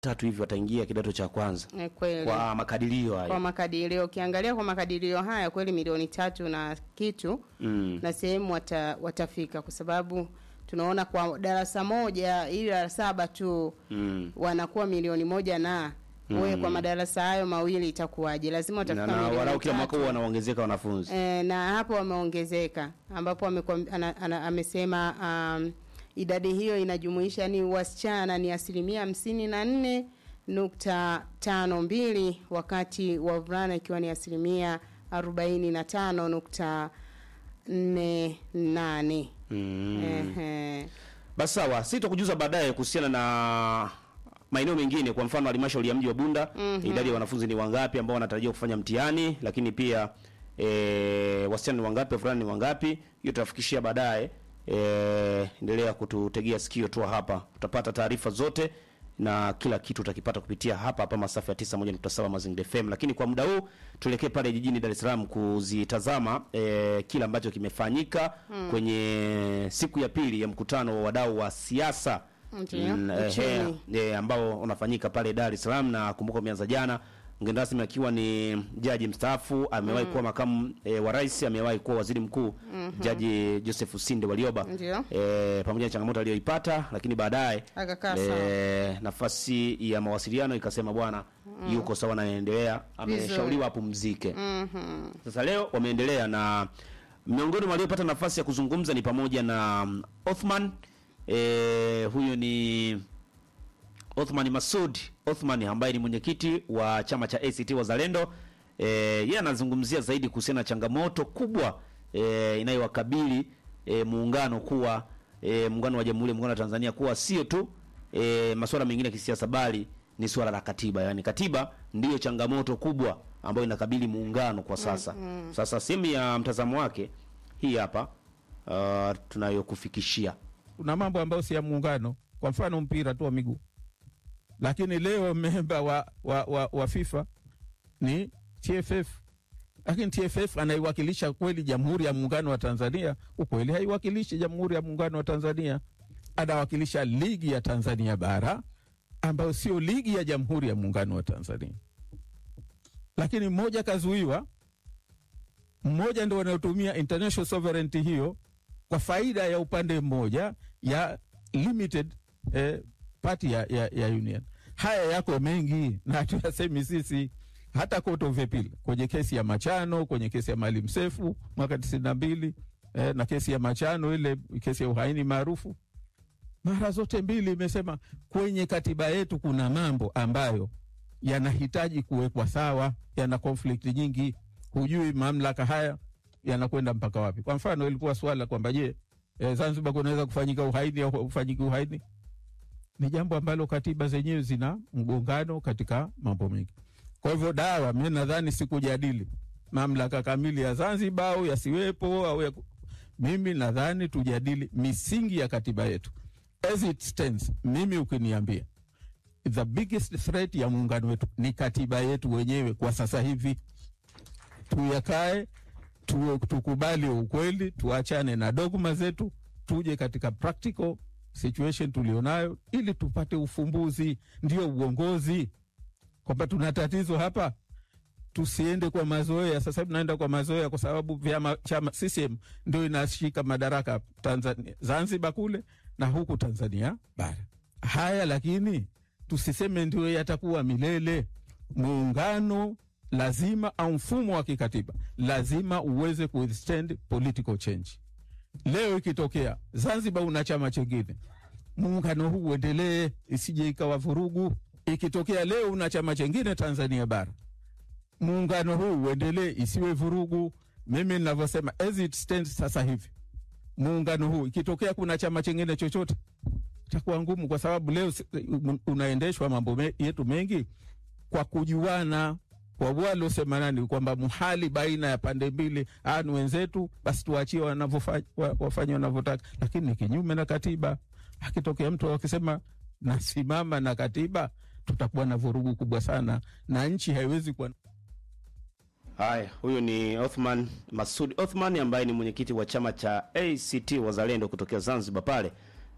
tatu hivi wataingia kidato cha kwanza. Kweli. Kwa makadirio haya. Kwa makadirio, ukiangalia kwa makadirio haya kweli milioni 3 na kitu na sehemu watafika, kwa sababu tunaona kwa darasa moja ili darasa 7 tu wanakuwa milioni 1 na wewe kwa madarasa hayo mawili itakuwaje? Lazima watafika milioni. Na walau kila mwaka wanaongezeka wanafunzi. Na hapo wameongezeka, ambapo amesema idadi hiyo inajumuisha ni wasichana ni 54.52 wakati wavulana ikiwa ni 45.48. Basi sawa, sitakujuza baadaye kuhusiana na maeneo mengine, kwa mfano halmashauri ya mji wa Bunda idadi ya wanafunzi ni wangapi ambao wanatarajiwa kufanya mtihani, lakini pia wasichana ni wangapi, wavulana ni wangapi, hiyo tutafikishia baadaye. Endelea kututegea sikio tu hapa, utapata taarifa zote na kila kitu utakipata kupitia hapa masafa ya 91.7 Mazingira FM. Lakini kwa muda huu tuelekee pale jijini Dar es Salaam kuzitazama kila ambacho kimefanyika kwenye siku ya pili ya mkutano wa wadau wa siasa ambao unafanyika pale Dar es Salaam. Na kumbuka umeanza jana, mgeni rasmi akiwa ni jaji mstaafu, amewahi kuwa makamu wa rais, amewahi kuwa waziri mkuu, Jaji Joseph Sinde Warioba, pamoja na changamoto aliyoipata, lakini baadaye nafasi ya mawasiliano ikasema bwana yuko sawa na anaendelea, ameshauriwa apumzike. Sasa leo wameendelea, na miongoni mwa waliopata nafasi ya kuzungumza ni pamoja na Othman, huyo ni Othman Masoud Othman ambaye ni mwenyekiti wa chama cha ACT Wazalendo. Yeye anazungumzia zaidi kuhusiana na changamoto kubwa inayowakabili muungano kuwa muungano wa Jamhuri ya Muungano wa Tanzania, kuwa sio tu masuala mengine ya kisiasa bali ni swala la katiba. Yaani katiba ndiyo changamoto kubwa ambayo inakabili muungano kwa sasa. Sasa sehemu ya mtazamo wake hii hapa tunayokufikishia. Kuna mambo ambayo si ya muungano, kwa mfano mpira tu wa miguu. Lakini leo memba wa FIFA ni TFF. Lakini TFF anaiwakilisha kweli Jamhuri ya Muungano wa Tanzania? Ukweli haiwakilishi Jamhuri ya Muungano wa Tanzania. Anawakilisha ligi ya Tanzania bara ambayo sio ligi ya Jamhuri ya Muungano wa Tanzania. Lakini mmoja kazuiwa, mmoja ndio wanaotumia international sovereignty hiyo kwa faida ya upande mmoja ya limited party ya union. Haya yako mengi na tunasemi sisi, hata Court of Appeal kwenye kesi ya Machano, kwenye kesi ya Maalim Seif mwaka 92 na kesi ya Machano, ile kesi ya uhaini maarufu, mara zote mbili imesema kwenye katiba yetu kuna mambo ambayo yanahitaji kuwekwa sawa, yana conflict nyingi, hujui mamlaka haya yanakwenda mpaka wapi. Kwa mfano ilikuwa swala kwamba je, Zanzibar kunaweza kufanyika uhaini au kufanyika uhaini? Ni jambo ambalo katiba zenyewe zina mgongano katika mambo mengi. Kwa hivyo dawa, mimi nadhani sikujadili mamlaka kamili ya Zanzibar au yasiwepo au mimi nadhani tujadili misingi ya katiba yetu as it stands. Mimi ukiniambia the biggest threat ya muungano wetu ni katiba yetu wenyewe kwa sasa hivi, tuyakae tukubali ukweli, tuachane na dogma zetu, tuje katika practical situation tulionayo ili tupate ufumbuzi. Ndio uongozi, kwamba tuna tatizo hapa, tusiende kwa mazoea. Sasa tunaenda kwa mazoea kwa sababu chama CCM ndio inashika madaraka Tanzania, Zanzibar kule na huku Tanzania bara. Haya, lakini tusiseme ndio yatakuwa milele. Muungano lazima, au mfumo wa kikatiba lazima uweze kuwithstand political change. Leo ikitokea Zanzibar una chama chingine, muungano huu uendelee, isije ikawa vurugu. Ikitokea leo una chama chingine Tanzania bara, muungano huu uendelee, isiwe vurugu. Mimi ninavyosema as it stands sasa hivi, muungano huu ikitokea kuna chama chingine chochote itakuwa ngumu, kwa sababu leo unaendeshwa mambo yetu mengi kwa kujuana, kwa wale usema nani, kwamba muhali baina ya pande mbili ni wenzetu, basi tuachie wafanye wanavyotaka. Lakini ni kinyume na katiba. Akitokea mtu akisema nasimama na katiba, tutakuwa na vurugu kubwa sana na nchi haiwezi kuwa. Haya, huyo ni Othman Masoud Othman ambaye ni mwenyekiti wa chama cha ACT Wazalendo kutokea Zanzibar pale.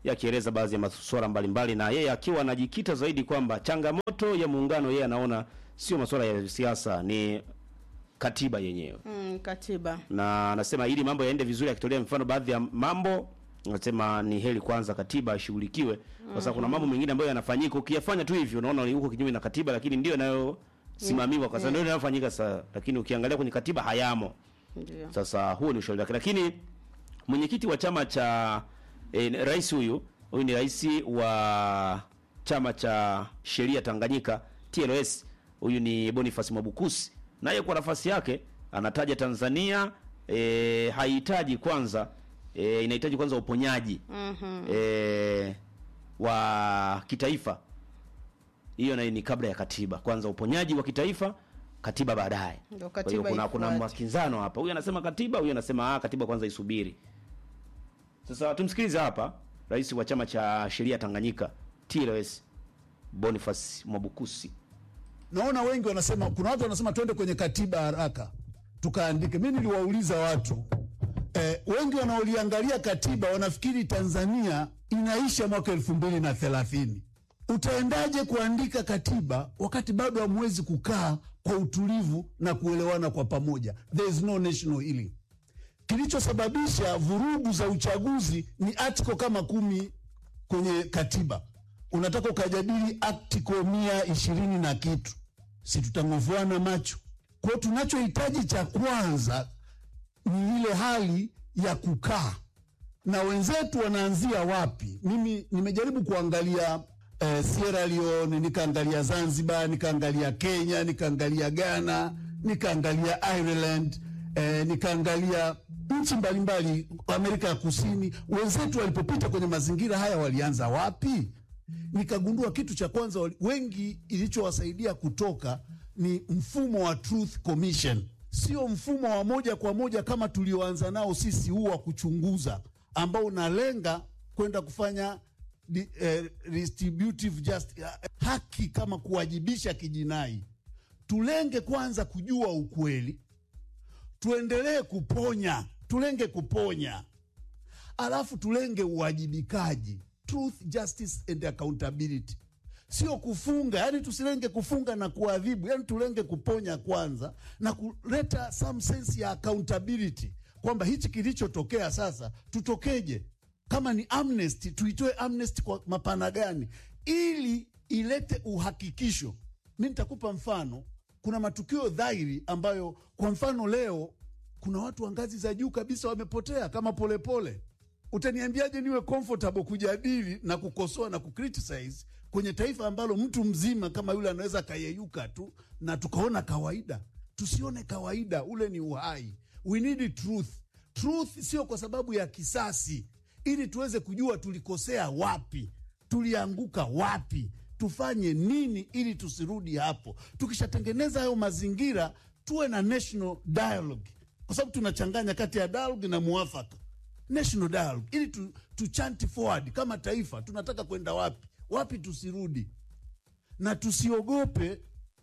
yakieleza baadhi ya masuala mbalimbali, na yeye akiwa anajikita zaidi kwamba changamoto ya muungano yeye anaona sio masuala ya siasa, ni katiba yenyewe. Katiba. Na anasema ili mambo yaende vizuri, akitolea mfano baadhi ya mambo, anasema ni heri kwanza katiba ishughulikiwe, kwa sababu kuna mambo mengine ambayo yanafanyika ukiyafanya tu hivyo unaona ni huko kinyume na katiba, lakini ndio inayosimamiwa kwa sababu ndio inayofanyika sasa, lakini ukiangalia kwenye katiba hayamo. Ndio. Sasa huo ni ushauri wake. Lakini mwenyekiti wa chama cha rais huyu ni rais wa chama cha sheria Tanganyika TLS, huyu ni Boniface Mwabukusi, naye kwa nafasi yake anataja Tanzania haihitaji kwanza inahitaji kwanza uponyaji wa kitaifa. Hiyo ni kabla ya katiba. Kwanza uponyaji wa kitaifa, katiba baadaye. Kwa hiyo kuna makinzano hapa. Huyu anasema katiba, huyu anasema katiba kwanza isubiri. Sasa tumsikilize hapa rais wa chama cha sheria Tanganyika TLS Boniface Mwabukusi. Naona wengi wanasema, kuna watu wanasema twende kwenye katiba haraka tukaandike. Mimi niliwauliza watu wengi wanaoliangalia katiba wanafikiri Tanzania inaisha mwaka 2030. Utaendaje kuandika katiba wakati bado hamwezi kukaa kwa utulivu na kuelewana kwa pamoja? There is no national healing. Kilichosababisha vurugu za uchaguzi ni article kama 10 kwenye katiba. Unataka ukajadili article 120 na kitu, si tutangovuana macho? Kwa tunachohitaji cha kwanza ni ile hali ya kukaa. Na wenzetu wanaanzia wapi? Mimi nimejaribu kuangalia Sierra Leone, nikaangalia Zanzibar, nikaangalia Kenya, nikaangalia Ghana, nikaangalia Ireland, nikaangalia nchi mbalimbali Amerika ya Kusini. Wenzetu walipopita kwenye mazingira haya walianza wapi? Nikagundua kitu cha kwanza wengi ilichowasaidia kutoka ni mfumo wa Truth Commission. Sio mfumo wa moja kwa moja kama tulioanza nao sisi, huu wa kuchunguza ambao unalenga kwenda kufanya retributive justice, haki kama kuwajibisha kijinai. Tulenge kwanza kujua ukweli, tuendelee kuponya, tulenge kuponya, alafu tulenge uwajibikaji, truth, justice and accountability. Sio kufunga, yani tusilenge kufunga na kuadhibu, yani tulenge kuponya kwanza na kuleta some sense ya accountability, kwamba hichi kilichotokea sasa tutokeje. Kama ni amnesty, tuitoe amnesty kwa mapana gani ili ilete uhakikisho. Mimi nitakupa mfano. Kuna matukio dhahiri ambayo, kwa mfano leo kuna watu wa ngazi za juu kabisa wamepotea kama Polepole. Utaniambiaje niwe comfortable kujadili na kukosoa na kucriticize kwenye taifa ambalo mtu mzima kama yule anaweza kayeyuka tu na tukaona kawaida? Tusione kawaida, ule ni uhai. We need truth. Truth sio kwa sababu ya kisasi, ili tuweze kujua tulikosea wapi, tulianguka wapi, tufanye nini ili tusirudi hapo. Tukishatengeneza hayo mazingira, tuwe na national dialogue, kwa sababu tunachanganya kati ya dialogue na muafaka. National dialogue ili tu chant forward kama taifa, tunataka kwenda wapi tusirudi. Na tusiogope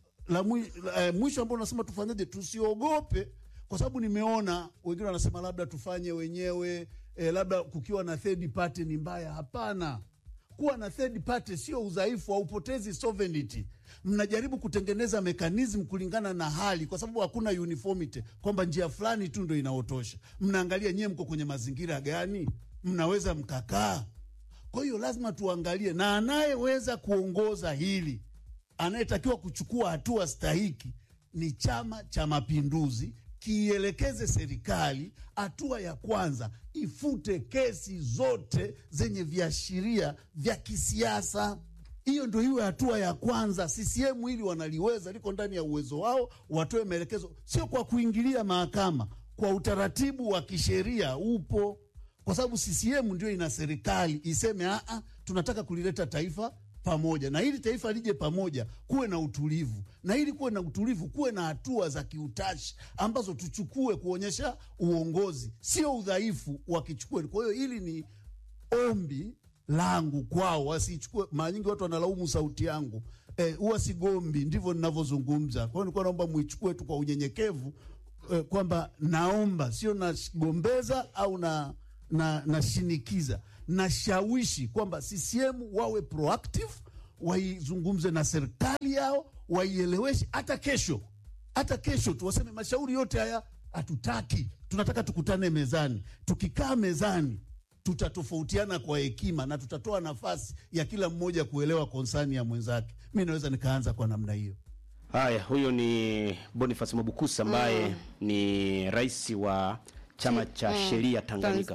mwisho ambao unasema tufanyaje, tusiogope, kwa sababu nimeona wengine wanasema labda tufanye wenyewe, labda kukiwa na third party ni mbaya. Hapana. Kuwa na third party sio udhaifu, haupotezi sovereignty. Mnajaribu kutengeneza mechanism kulingana na hali, kwa sababu hakuna uniformity kwamba njia fulani tu ndio inaotosha. Mnaangalia nyewe mko kwenye mazingira gani, mnaweza mkakaa. Kwa hiyo lazima tuangalie, na anayeweza kuongoza hili, anayetakiwa kuchukua hatua stahiki ni Chama cha Mapinduzi. Kielekeze serikali, hatua ya kwanza ifute kesi zote zenye viashiria vya kisiasa. Hiyo ndio iwe hatua ya kwanza. CCM hili wanaliweza, liko ndani ya uwezo wao, watoe maelekezo, sio kwa kuingilia mahakama, kwa utaratibu wa kisheria upo. Kwa sababu CCM ndio ina serikali, iseme tunataka kulileta taifa pamoja, na ili taifa lije pamoja kuwe na utulivu, na ili kuwe na utulivu kuwe na hatua za kiutashi ambazo tuchukue kuonyesha uongozi, sio udhaifu wakichukue. Kwa hiyo hili ni ombi langu kwao, wasichukue. Mara nyingi watu wanalaumu sauti yangu, huwa sigombi, ndivyo ninavyozungumza. Kwa hiyo nilikuwa naomba muichukue tu kwa unyenyekevu, kwamba naomba, sio nagombeza au na shinikiza. na shawishi kwamba CCM wawe proactive, waizungumze na serikali yao, waieleweshe hata kesho tu waseme mashauri yote haya hatutaki, tunataka tukutane mezani. Tukikaa mezani tutatofautiana kwa hekima na tutatoa nafasi ya kila mmoja kuelewa konsani ya mwenzake. Mimi naweza nikaanza kwa namna hiyo. Haya, huyo ni Boniface Mwabukusi ambaye ni rais wa chama cha sheria Tanganyika.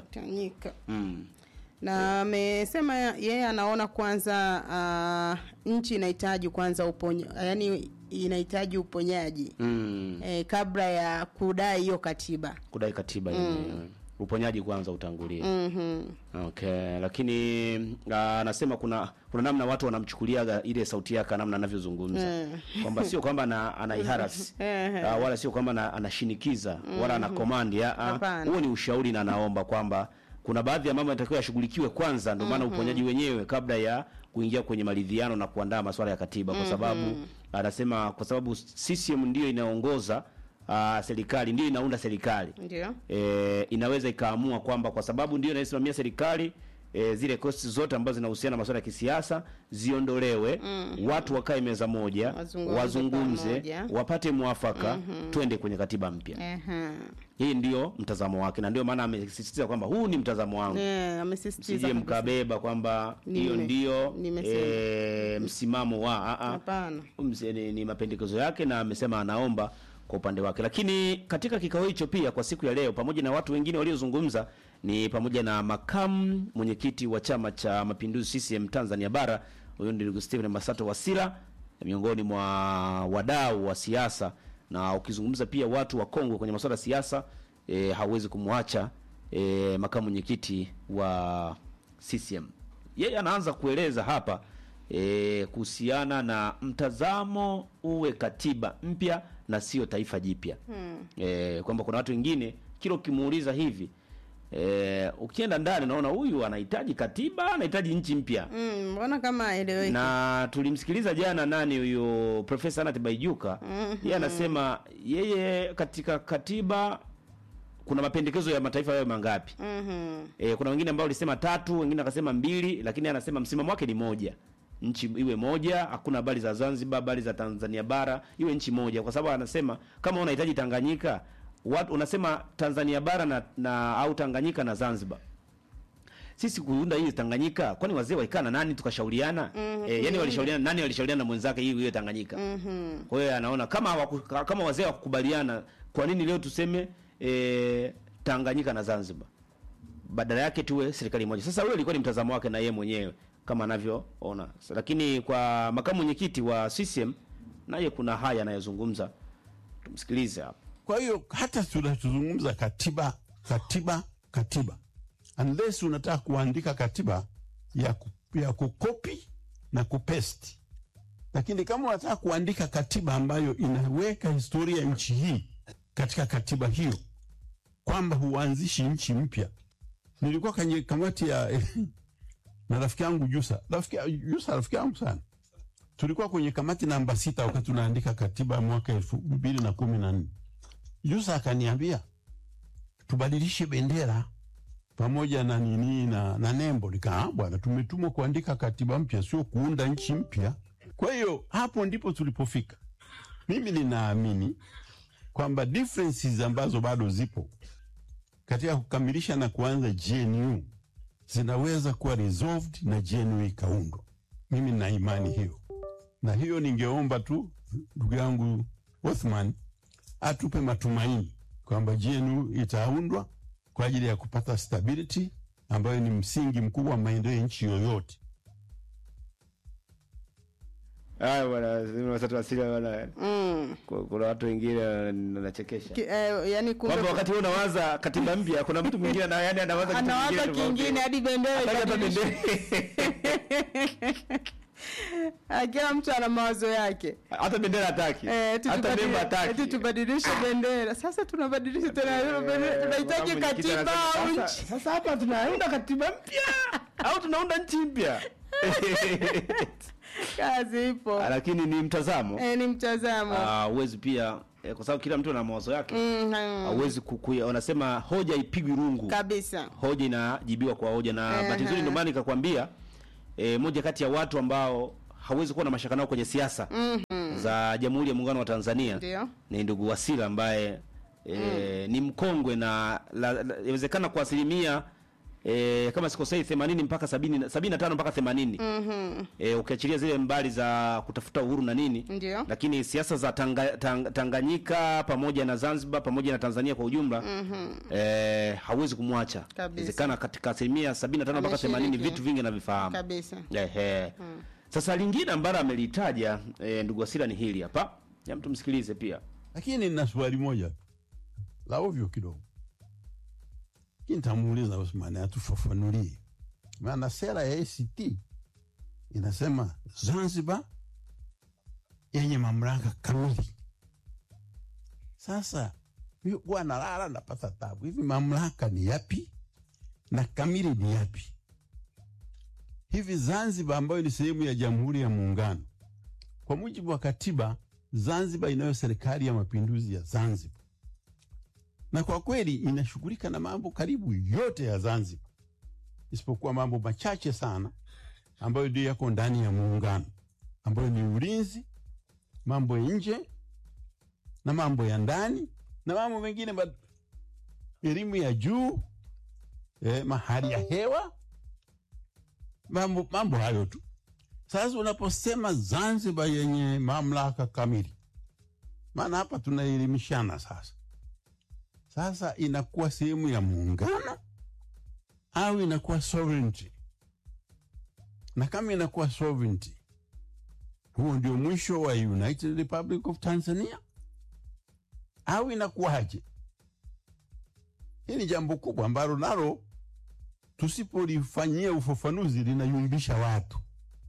Na amesema yeye anaona kwanza nchi inahitaji kwanza yani inahitaji uponyaji kabla ya kudai hiyo katiba. Kudai katiba uponyaji kwanza utangulie. Okay, lakini anasema kuna namna watu wanamchukulia ile sauti yake namna anavyozungumza. Kwamba sio kwamba anaiharas wala sio kwamba anashinikiza wala ana command. Huo ni ushauri na anaomba kwamba kuna baadhi ya mambo yanatakiwa yashughulikiwe kwanza, ndio maana uponyaji wenyewe kabla ya kuingia kwenye maridhiano na kuandaa masuala ya katiba. Kwa sababu anasema kwa sababu CCM ndio inaongoza serikali, ndio inaunda serikali. Ndio. Inaweza ikaamua kwamba kwa sababu ndio inasimamia serikali, zile costs zote ambazo zinahusiana na masuala ya kisiasa ziondolewe, watu wakae meza moja, wazungumze, wapate mwafaka, twende kwenye katiba mpya. Hii ndio mtazamo wake, na ndio maana amesisitiza kwamba huu ni mtazamo wangu. Amesisitiza mkabeba kwamba hiyo ndio msimamo wa hapana. Ni mapendekezo yake, na amesema anaomba kwa upande wake. Lakini katika kikao hicho pia kwa siku ya leo, pamoja na watu wengine waliozungumza, ni pamoja na makamu mwenyekiti wa Chama cha Mapinduzi CCM Tanzania Bara, huyo ndio Stephen Masato Wasira, miongoni mwa wadau wa siasa. Na ukizungumza pia watu wa Kongo kwenye masuala ya siasa, hauwezi kumwacha makamu mwenyekiti wa CCM. Yeye anaanza kueleza hapa kuhusiana na mtazamo uwe katiba mpya na sio taifa jipya. Kwamba kuna watu wengine kila ukimuuliza hivi, ukienda ndani naona huyu anahitaji katiba, anahitaji nchi mpya. Mbona kama eleweki? Na tulimsikiliza jana nani huyo Profesa Anna Tibaijuka. Yeye anasema yeye katika katiba kuna mapendekezo ya mataifa yao mangapi? Kuna wengine ambao walisema 3, wengine akasema 2, lakini anasema msimamo wake ni moja. Nchi iwe moja, hakuna habari za Zanzibar, habari za Tanzania bara, iwe nchi moja. Kwa sababu anasema kama unahitaji Tanganyika, watu unasema Tanzania bara na au Tanganyika na Zanzibar. Sisi kuunda hii Tanganyika, kwani wazee waikana nani tukashauriana? Yani walishauriana nani, walishauriana na mwenzake hii hiyo Tanganyika. Kwa hiyo anaona kama wazee wakukubaliana, kwa nini leo tuseme Tanganyika na Zanzibar? Badala yake tuwe serikali moja. Sasa ule ilikuwa ni mtazamo wake na yeye mwenyewe kama anavyoona. Lakini kwa makamu mwenyekiti wa CCM naye kuna haya anayozungumza. Tumsikilize hapa. Kwa hiyo hata tunazungumza katiba. Unless unataka kuandika katiba ya kukopi na kupesti. Lakini kama unataka kuandika katiba ambayo inaweka historia ya nchi hii katika katiba hiyo, kwamba huanzishi nchi mpya. Nilikuwa kwenye kamati ya na rafiki yangu Jusa, rafiki yangu sana. Tulikuwa kwenye kamati namba 6 wakati tunaandika katiba mwaka 2014. Jusa akaniambia tubadilishe bendera pamoja na nini na nembo. Bwana, tumetumwa kuandika katiba mpya, sio kuunda nchi mpya. Kwa hiyo hapo ndipo tulipofika. Mimi ninaamini kwamba differences ambazo bado zipo katika kukamilisha na kuanza GNU zinaweza kuwa resolved na GNU ikaundwa. Mimi nina imani hiyo. Na hiyo ningeomba tu ndugu yangu Othman atupe matumaini kwamba GNU itaundwa kwa ajili ya kupata stability ambayo ni msingi mkubwa wa maendeleo ya nchi yoyote. Bwana, Masato Wasira bwana. Kuna watu wengine wanachekesha. Yani kumbe wakati wewe unawaza katiba mpya, kuna mtu mwingine anawaza kitu kingine hadi bendera. Kila mtu ana mawazo yake. Hata bendera hataki. Hata nembo hataki. Tubadilishe bendera. Sasa tunabadilisha tena hiyo bendera. Tunahitaji katiba au nchi. Sasa hapa tunaunda katiba mpya au tunaunda nchi mpya? Kazi ipo. Lakini ni mtazamo. Ni mtazamo. Uwezi pia kwa sababu kila mtu ana mawazo yake. Hauwezi wanasema hoja ipigwi rungu. Kabisa. Hoja inajibiwa kwa hoja, na bahati nzuri ndio maana nikakwambia moja kati ya watu ambao hawezi kuwa na mashaka nao kwenye siasa za Jamhuri ya Muungano wa Tanzania ni ndugu Wasira ambaye ni mkongwe na inawezekana kwa asilimia kama sikosei 80 mpaka 75 mpaka 80. Ukiachilia zile mbali za kutafuta uhuru na nini. Ndiyo. Lakini siasa za Tanganyika pamoja na Zanzibar pamoja na Tanzania kwa ujumla hawezi kumwacha. Inawezekana katika asilimia 75 mpaka 80 vitu vingi anavifahamu. Kabisa. Sasa lingine ambalo amelitaja ndugu Wasira ni hili hapa. Ya mtu msikilize pia. Lakini nina swali moja la ovyo kidogo. Nitamuuliza Osman atufafanulie. Maana sera ya ACT inasema Zanzibar yenye mamlaka kamili. Sasa mimi bwana lala napata tabu. Hivi mamlaka ni yapi na kamili ni yapi? Hivi Zanzibar ambayo ni sehemu ya Jamhuri ya Muungano, kwa mujibu wa katiba, Zanzibar inayo serikali ya mapinduzi ya Zanzibar. Na kwa kweli inashughulika na mambo karibu yote ya Zanzibar, isipokuwa mambo machache sana ambayo ndio yako ndani ya muungano, ambayo ni ulinzi, mambo ya nje na mambo ya ndani na mambo mengine, elimu ya juu, mahali ya hewa, mambo hayo tu. Sasa unaposema Zanzibar yenye mamlaka kamili, maana hapa tunaelimishana sasa inakuwa sehemu ya muungano au inakuwa sovereignty? Na kama inakuwa sovereignty, huo ndio mwisho wa United Republic of Tanzania au inakuwaje? Hili jambo kubwa ambalo nalo tusipolifanyia ufafanuzi linayumbisha watu.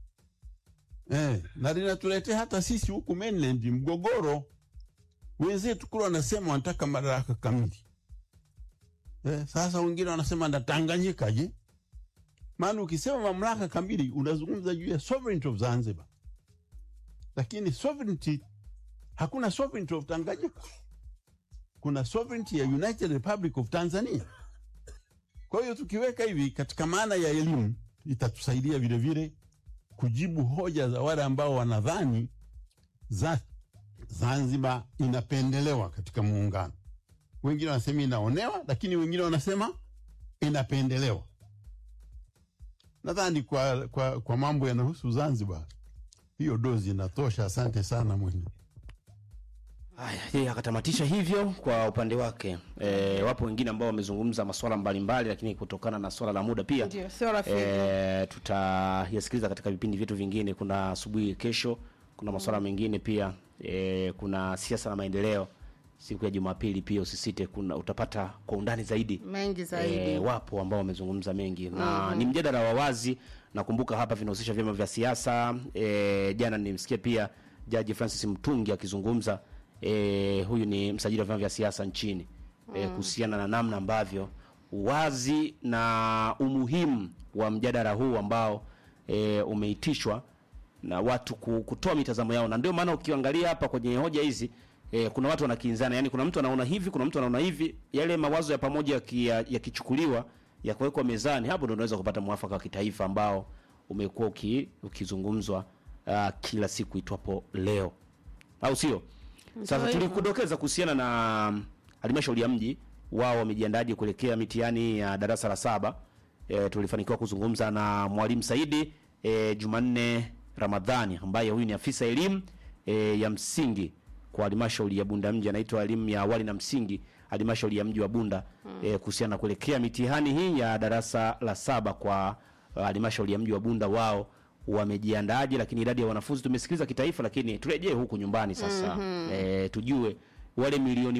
Na linatuletea hata sisi huku mainland mgogoro. Wenzetu kule wanasema wanataka madaraka kamili. Sasa wengine wanasema na Tanganyika je? Maana ukisema mamlaka kamili unazungumza juu ya sovereignty of Zanzibar. Lakini sovereignty, hakuna sovereignty of Tanganyika. Kuna sovereignty ya United Republic of Tanzania. Kwa hiyo tukiweka hivi katika maana ya elimu, itatusaidia vile vile kujibu hoja za wale ambao wanadhani Zanzibar inapendelewa katika muungano. Wengine wanasema inaonewa, lakini wengine wanasema inapendelewa. Nadhani kwa mambo yanayohusu Zanzibar, hiyo dozi inatosha. Asante sana mwenye. Haya, yeye akatamatisha hivyo kwa upande wake. Wapo wengine ambao wamezungumza masuala mbalimbali, lakini kutokana na swala la muda pia ndio sio rafiki. Tutayasikiliza katika vipindi vyetu vingine. Kuna asubuhi kesho, kuna masuala mengine pia. Kuna siasa na maendeleo siku ya Jumapili pia, usisite, utapata kwa undani zaidi. Mengi zaidi. Wapo ambao wamezungumza mengi na ni mjadala wa wazi. Nakumbuka hapa vinahusisha vyama vya siasa. Jana nimsikia pia Jaji Francis Mtungi akizungumza. Huyu ni msajili wa vyama vya siasa nchini, kuhusiana na namna ambavyo uwazi na umuhimu wa mjadala huu ambao umeitishwa na watu kutoa mitazamo yao. Na ndio maana ukiangalia hapa kwenye hoja hizi kuna watu wanakinzana, yani kuna mtu anaona hivi, kuna mtu anaona hivi. Yale mawazo ya pamoja yakichukuliwa yakawekwa mezani, hapo ndio unaweza kupata mwafaka wa kitaifa ambao umekuwa ukizungumzwa kila siku itwapo leo, au sio? Sasa tulikudokeza kuhusiana na halmashauri ya mji, wao wamejiandaje kuelekea mitihani ya darasa la 7. Tulifanikiwa kuzungumza na Mwalimu Saidi Jumanne Ramadhani, ambaye huyu ni afisa elimu ya msingi kwa halmashauri ya Bunda mji, anaitwa elimu ya awali na msingi halmashauri ya mji wa Bunda, kuhusiana na kuelekea mitihani hii ya darasa la 7 kwa halmashauri ya mji wa Bunda, wao wamejiandaje, lakini idadi ya wanafunzi tumesikiliza kitaifa, lakini turejee huku nyumbani sasa. Tujue wale milioni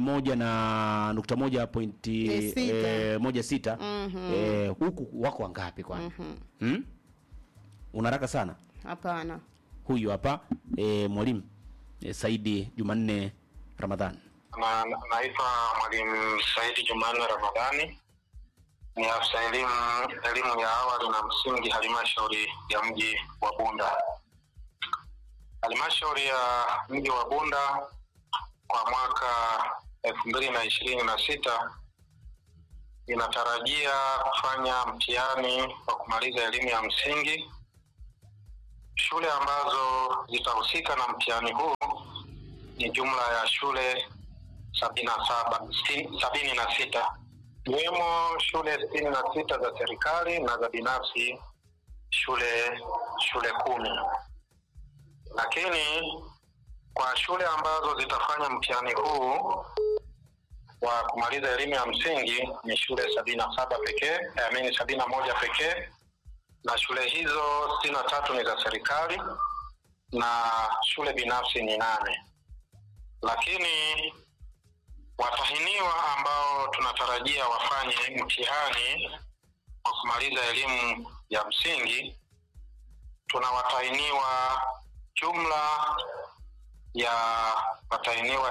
1.16 huku wako wangapi kwani? Unaraka sana? Hapana. Huyu hapa Mwalimu Saidi Jumanne Ramadhani. Naitwa Mwalimu Saidi Jumanne Ramadhani, ni afisa elimu ya awali na msingi halmashauri ya mji wa Bunda. Halmashauri ya mji wa Bunda kwa mwaka 2026 inatarajia kufanya mtihani wa kumaliza elimu ya msingi. Shule ambazo zitahusika na mtihani huu ni jumla ya shule 76, ikiwemo shule 66 za serikali na za binafsi shule 10. Lakini kwa shule ambazo zitafanya mtihani huu wa kumaliza elimu ya msingi ni shule 77 pekee, 71 pekee, na shule hizo 63 ni za serikali na shule binafsi ni 8. Lakini watahiniwa ambao tunatarajia wafanye mtihani wa kumaliza elimu ya msingi, tuna watahiniwa jumla ya watahiniwa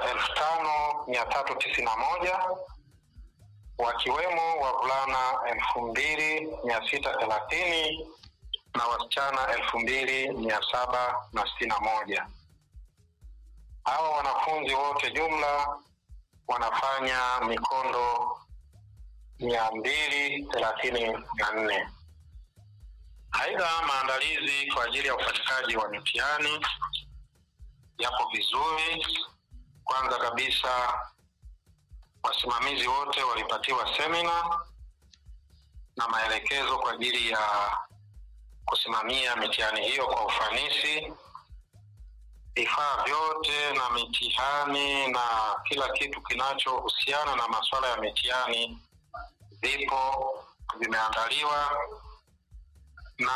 5391, wakiwemo wavulana 2630 na wasichana 2761. Hawa wanafunzi wote jumla wanafanya mikondo 234. Aidha, maandalizi kwa ajili ya ufanyikaji wa mitihani yapo vizuri. Kwanza kabisa, wasimamizi wote walipatiwa semina na maelekezo kwa ajili ya kusimamia mitihani hiyo kwa ufanisi. Vifaa vyote na mitihani na kila kitu kinachohusiana na masuala ya mitihani vipo, vimeandaliwa, na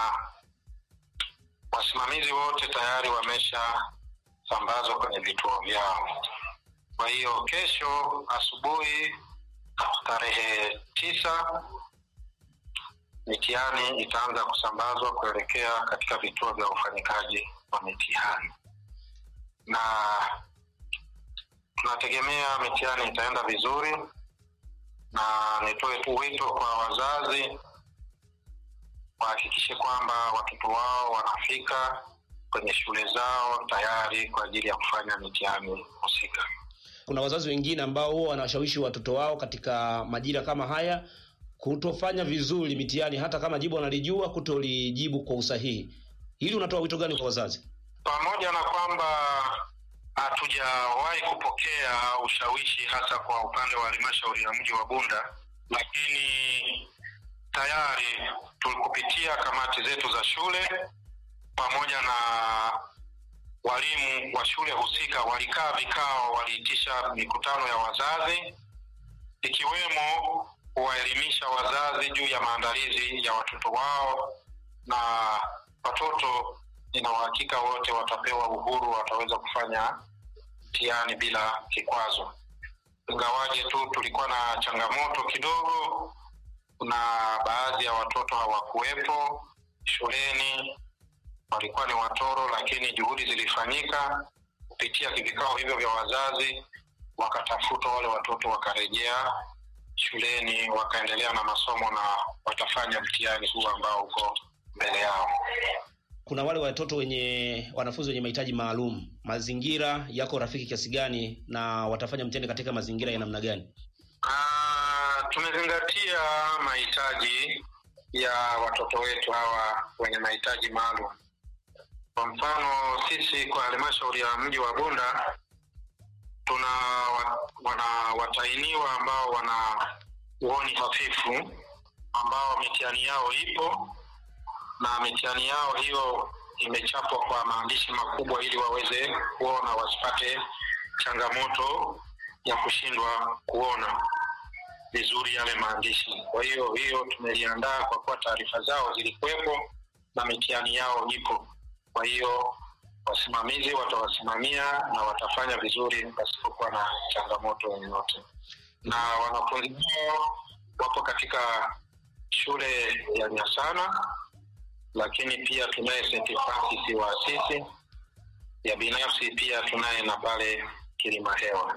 wasimamizi wote tayari wameshasambazwa kwenye vituo vyao. Kwa hiyo kesho asubuhi tarehe 9 mitihani itaanza kusambazwa kuelekea katika vituo vya ufanyikaji wa mitihani, na tunategemea mitihani itaenda vizuri. Na nitoe tu wito kwa wazazi wahakikishe kwamba watoto wao wanafika kwenye shule zao tayari kwa ajili ya kufanya mitihani husika. Kuna wazazi wengine ambao huwa wanawashawishi watoto wao katika majira kama haya kutofanya vizuri mitihani, hata kama jibu analijua kutolijibu kwa usahihi. Hili unatoa wito gani kwa wazazi? Pamoja na kwamba hatujawahi kupokea ushawishi hasa kwa upande wa halmashauri ya mji wa Bunda, lakini tayari tulikupitia kamati zetu za shule pamoja na walimu wa shule husika, walikaa vikao, waliitisha mikutano ya wazazi, ikiwemo kuwaelimisha wazazi juu ya maandalizi ya watoto wao, na watoto ina uhakika wote watapewa uhuru, wataweza kufanya mtihani bila kikwazo. Ingawaje tu tulikuwa na changamoto kidogo, kuna baadhi ya watoto hawakuwepo shuleni, walikuwa ni watoro, lakini juhudi zilifanyika kupitia vikao hivyo vya wazazi, wakatafuta wale watoto wakarejea shuleni, wakaendelea na masomo na watafanya mtihani huu ambao uko mbele yao. Kuna wale watoto wanafunzi wenye mahitaji maalum, mazingira yako rafiki kiasi gani na watafanya mtihani katika mazingira ya namna gani? Tumezingatia mahitaji ya watoto wetu hawa wenye mahitaji maalum. Kwa mfano, sisi kwa halmashauri ya mji wa Bunda tuna watahiniwa ambao wana uoni hafifu, ambao mitihani yao ipo, na mitihani yao hiyo imechapwa kwa maandishi makubwa ili waweze kuona, wasipate changamoto ya kushindwa kuona vizuri yale maandishi. Kwa hiyo tumeliandaa kwa kuwa taarifa zao zilikuwepo na mitihani yao ipo. Kwa hiyo wasimamizi watawasimamia na watafanya vizuri pasipokuwa na changamoto yoyote. Na wanafunzi hao wapo katika shule ya Nyasana, lakini pia tunaye St. Francis wa Asisi ya binafsi, pia tunaye na pale Kilimahewa.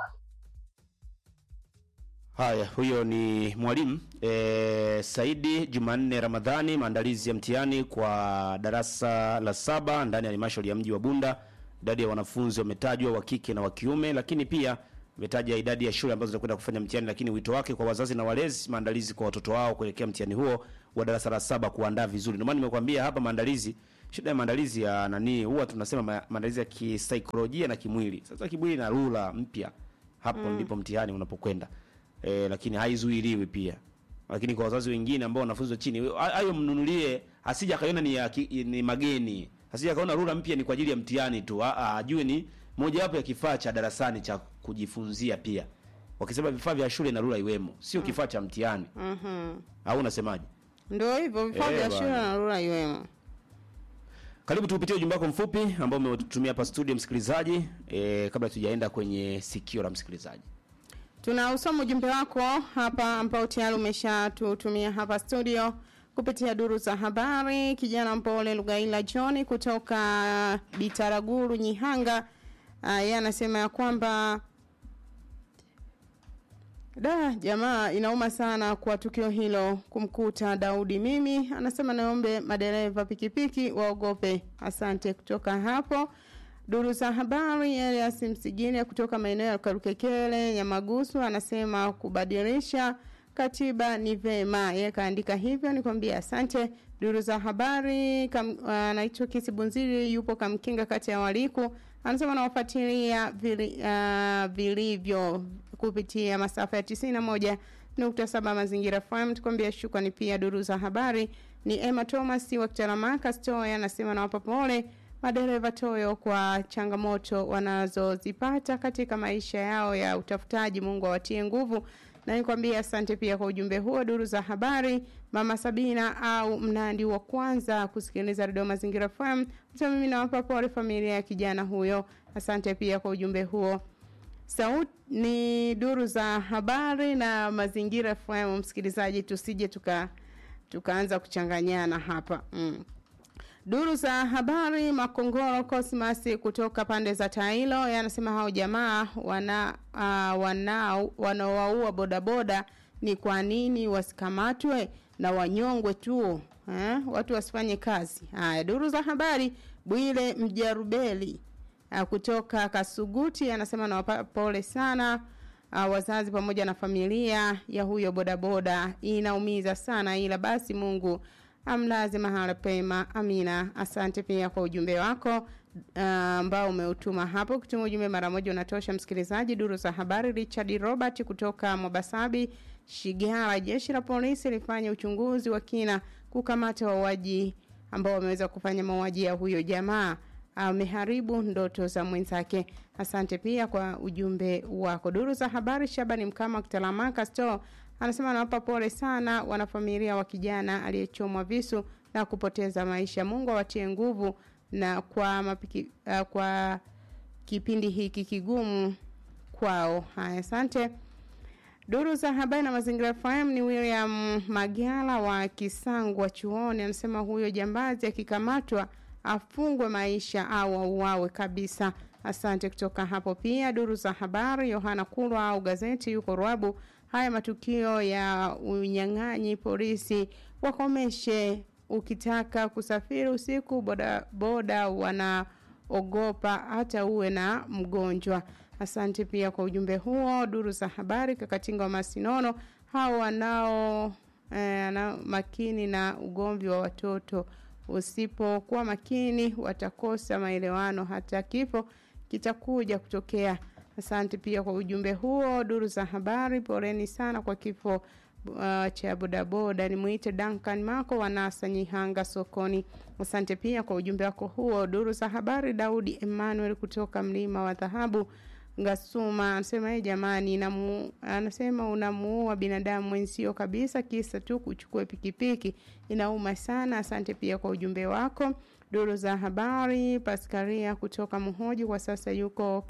Haya, huyo ni mwalimu Saidi Jumanne Ramadhani. Maandalizi ya mtihani kwa darasa la 7 ndani ya halmashauri ya mji wa Bunda idadi ya wanafunzi wametajwa wa kike na wa kiume, lakini pia umetaja idadi ya shule ambazo zitakwenda kufanya mtihani, lakini wito wake kwa wazazi na walezi, maandalizi kwa watoto wao kuelekea mtihani huo wa darasa la 7 kuandaa vizuri. Ndio maana nimekwambia hapa maandalizi, shida ya maandalizi ya nani, huwa tunasema maandalizi ya kisaikolojia na kimwili. Sasa kimwili na rula mpya, hapo ndipo mtihani unapokwenda. Lakini haizuiliwi pia. Lakini kwa wazazi wengine ambao wanafunzi wa chini, hayo mnunulie, asija kaona ni mageni. Asija kaona rula mpya ni kwa ajili ya mtihani tu. Ajue ni moja wapo ya kifaa cha darasani cha kujifunzia pia. Wakisema vifaa vya shule na rula iwemo, sio kifaa cha mtihani. Au unasemaje? Ndio hivyo, vifaa vya shule na rula iwemo. Karibu tupitie ujumbe wako mfupi ambao umetutumia hapa studio msikilizaji, kabla tujaenda kwenye sikio la msikilizaji. Tunausoma ujumbe wako hapa ambao tayari umeshatutumia hapa studio kupitia duru za habari. Kijana mpole Lugaila John kutoka Bitaraguru Nyihanga, yeye anasema ya kwamba jamaa inauma sana kwa tukio hilo kumkuta Daudi. Mimi anasema naombe madereva pikipiki waogope. Asante kutoka hapo. Duru za habari Elias Msigine kutoka maeneo ya Karukekele Nyamagusu anasema kubadilisha katiba ni vema. Yeye kaandika hivyo, nikwambia asante. Duru za habari anaitwa Kisibunziri yupo Kamkinga kati ya Waliku, anasema nawafuatilia vilivyo kupitia masafa ya 91.7 Mazingira FM. Tukwambia shukrani pia. Duru za habari ni Emma Thomas wa Kitaramaka Store, anasema nawapa pole madereva toyo kwa changamoto wanazozipata katika maisha yao ya utafutaji. Mungu awatie nguvu. Na nikwambia asante pia kwa ujumbe huo. Duru za habari Mama Sabina au Mnandi wa kwanza kusikiliza Radio Mazingira FM, mimi nawapa pole familia ya kijana huyo. Asante pia kwa ujumbe huo. Sauti ni duru za habari na Mazingira FM, msikilizaji, tusije tukaanza kuchanganyana hapa. Duru za habari Makongoro Cosmas kutoka pande za Tailo, yanasema hao jamaa wanaowaua bodaboda ni kwa nini wasikamatwe na wanyongwe tu? Watu wasifanye kazi. Haya, duru za habari Bwile Mjarubeli kutoka Kasuguti anasema na pole sana wazazi pamoja na familia ya huyo bodaboda, inaumiza sana, ila basi Mungu amlaze mahala pema. Amina. Asante pia kwa ujumbe wako ambao umeutuma hapo. Kutuma ujumbe mara moja unatosha msikilizaji. Duru za habari Richard Robert kutoka Mobasabi Shigara, jeshi la polisi lifanya uchunguzi wa kina kukamata wauaji ambao wameweza kufanya mauaji ya huyo jamaa, ameharibu ndoto za mwenzake. Asante pia kwa ujumbe wako. Duru za habari Shabani Mkama Kitalamaka Store anasema nawapa pole sana wanafamilia wa kijana aliyechomwa visu na kupoteza maisha. Mungu awatie nguvu na kwa kipindi hiki kigumu kwao. Haya, asante. Duru za habari na Mazingira FM ni William Magala wa Kisangwa Chuoni, anasema huyo jambazi akikamatwa afungwe maisha au auawe kabisa. Asante kutoka hapo pia. Duru za habari Yohana Kulwa au gazeti yuko Ruabu, haya matukio ya unyang'anyi polisi wakomeshe. Ukitaka kusafiri usiku boda wanaogopa hata uwe na mgonjwa. Asante pia kwa ujumbe huo. Duru za habari Kakatinga wa Masinono, hao wanao makini na ugomvi wa watoto, usipokuwa makini watakosa maelewano, hata kifo kitakuja kutokea. Asante pia kwa ujumbe huo. Duru za habari poleni sana kwa kifo cha bodaboda, ni muite Duncan Mako wanasa Nyihanga sokoni. Asante pia kwa ujumbe wako huo. Duru za habari Daudi Emmanuel kutoka Mlima wa Dhahabu Ngasuma anasema jamani, anasema unamuua binadamu mwenzio kabisa kisa tu kuchukua pikipiki, inauma sana. Asante pia kwa ujumbe wako. Duru za habari Paskaria kutoka Muhoji kwa sasa yuko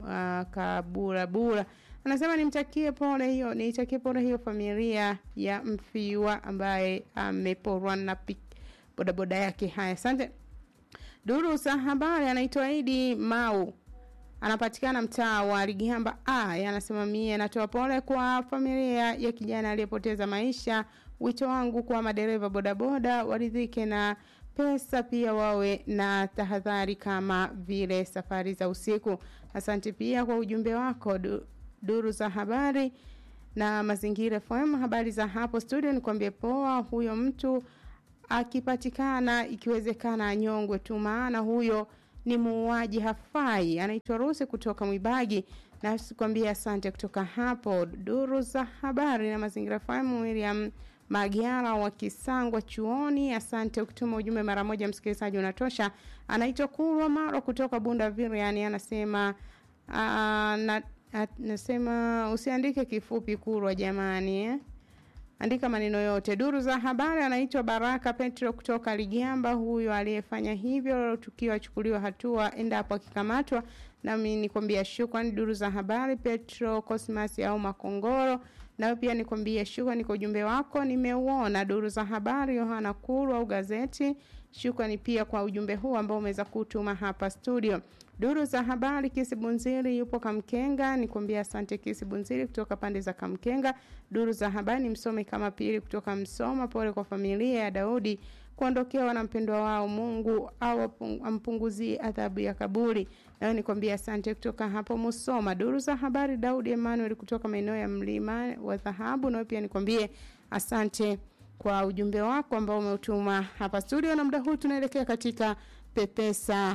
Kaburabura anasema niitakie pole hiyo familia ya mfiwa ambaye ameporwa na bodaboda yake. Haya, asante. Duru za habari anaitwa Idi Mau, anapatikana mtaa wa Rigihamba. Anasema mie natoa pole kwa familia ya kijana aliyepoteza maisha. Wito wangu kwa madereva bodaboda waridhike na pesa pia wawe na tahadhari kama vile safari za usiku. Asante pia kwa ujumbe wako. Duru za habari na Mazingira FM, habari za hapo studio. Nikwambie poa, huyo mtu akipatikana ikiwezekana anyongwe tu, maana huyo ni muuaji, hafai. Anaitwa Rusi kutoka Mwibagi. Na sikwambia asante kutoka hapo. Duru za habari na Mazingira FM, William Magiara wa Kisangwa Chuoni, asante kutuma ujumbe mara moja, msikilizaji unatosha. Anaitwa Kurwa Maro kutoka Bunda Viriani, anasema nasema usiandike kifupi Kurwa jamani, andika maneno yote. Duru za habari, anaitwa Baraka Petro kutoka Ligiamba, huyo aliyefanya hivyo tukio achukuliwa hatua endapo akikamatwa. Nami nikwambia shukrani. Duru za habari, Petro Cosmas au Makongoro, na pia nikwambia shukrani kwa ujumbe wako, nimeuona. Duru za habari, Yohana Kuru au gazeti, shukrani pia kwa ujumbe huu ambao umeweza kutuma hapa studio. Duru za habari, Kisi Bunziri yupo Kamkenga, nikwambia asante Kisi Bunziri kutoka pande za Kamkenga. Duru za habari, Msome kama Pili kutoka Msoma, pole kwa familia ya Daudi kuondokewa na mpendwa wao, Mungu ampunguzie adhabu ya kaburi. Na nikwambia asante kutoka hapo Musoma. Duru za habari, Daudi Emmanuel kutoka maeneo ya Mlima wa Dhahabu, na pia nikwambie asante kwa ujumbe wako ambao umeutuma hapa studio. Na muda huu tunaelekea katika pepesa.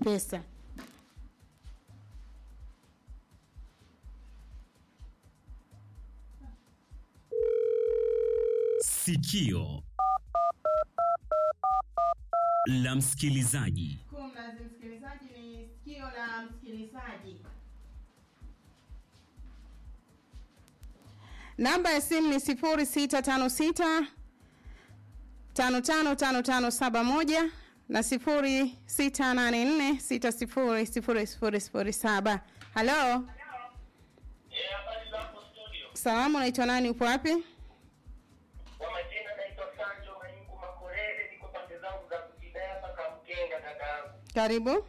Sikio la msikilizaji. Kumlazi msikilizaji ni sikio la msikilizaji. Namba ya simu ni 0656 555571 na 0684 600007. Hello. Salamu, unaitwa nani, upo wapi? Kwa majina naitwa Sanjo Mayungu Makorele, niko pande zangu za Kidaya mpaka Mkenga dadangu. Karibu.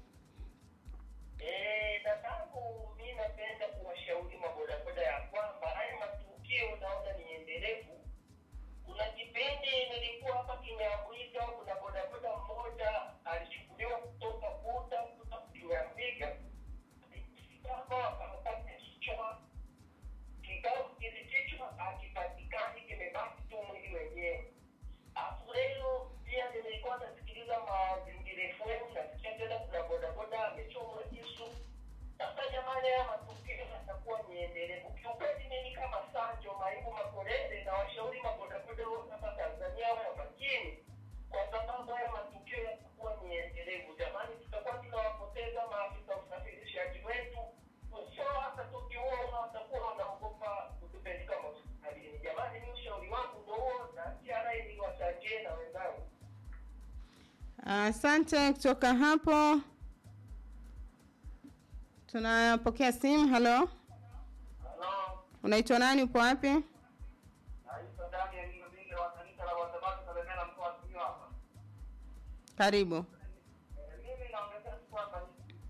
Dadangu, mimi napenda kuwashauri mabodaboda ya kwamba haya matukio naona ni endelevu. Kuna kipindi nilikuwa hapa Kinyabuiza, kuna bodaboda mmoja alichukuliwa kutoka Buda kutoka Kinyabiga. Kama akapata kichwa kikao kilichochwa akipatikani kimebaki tu mwili wenyewe. Afu leo pia nilikuwa nasikiliza Mazingira FM, nasikia tena kuna bodaboda amechomwa kisu. Sasa jamani, haya matukio yatakuwa ni endelevu. Kiukweli mimi kama Sanjo Mayungu Makorele na washauri mabodaboda wote hapa Tanzania wawe makini, kwa sababu haya matukio yatakuwa ni endelevu. Jamani, tutakuwa tunawapoteza maafisa usafirishaji wetu. Sio hata tukiona watakuwa wanaogopa kutupeleka hospitalini. Jamani, ni ushauri wangu ndio huo, na TRA ni wasajie na wenzangu. Asante kutoka hapo. Tunapokea simu. Hello. Hello. Unaitwa nani, upo wapi? Naitwa Daniel Mbinge wa kanisa la Wasabato Kalemela mkoa wa Simiyu hapa. Karibu. Mimi naongea kwamba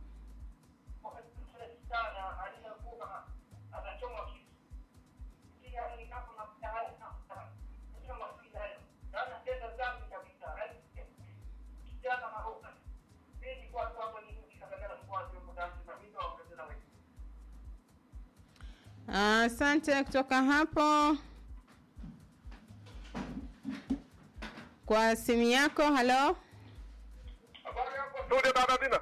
sana aliyekuwa atachomwa kitu. Pia ni kama mtaala kama vile na tena zangu kabisa. Kijana maroka. Mimi kwa sababu ni kikatagala mkoa wa Simiyu na mimi naongea na wewe. Asante kutoka hapo kwa simu yako. Hello. Habari yako studio dada Dina?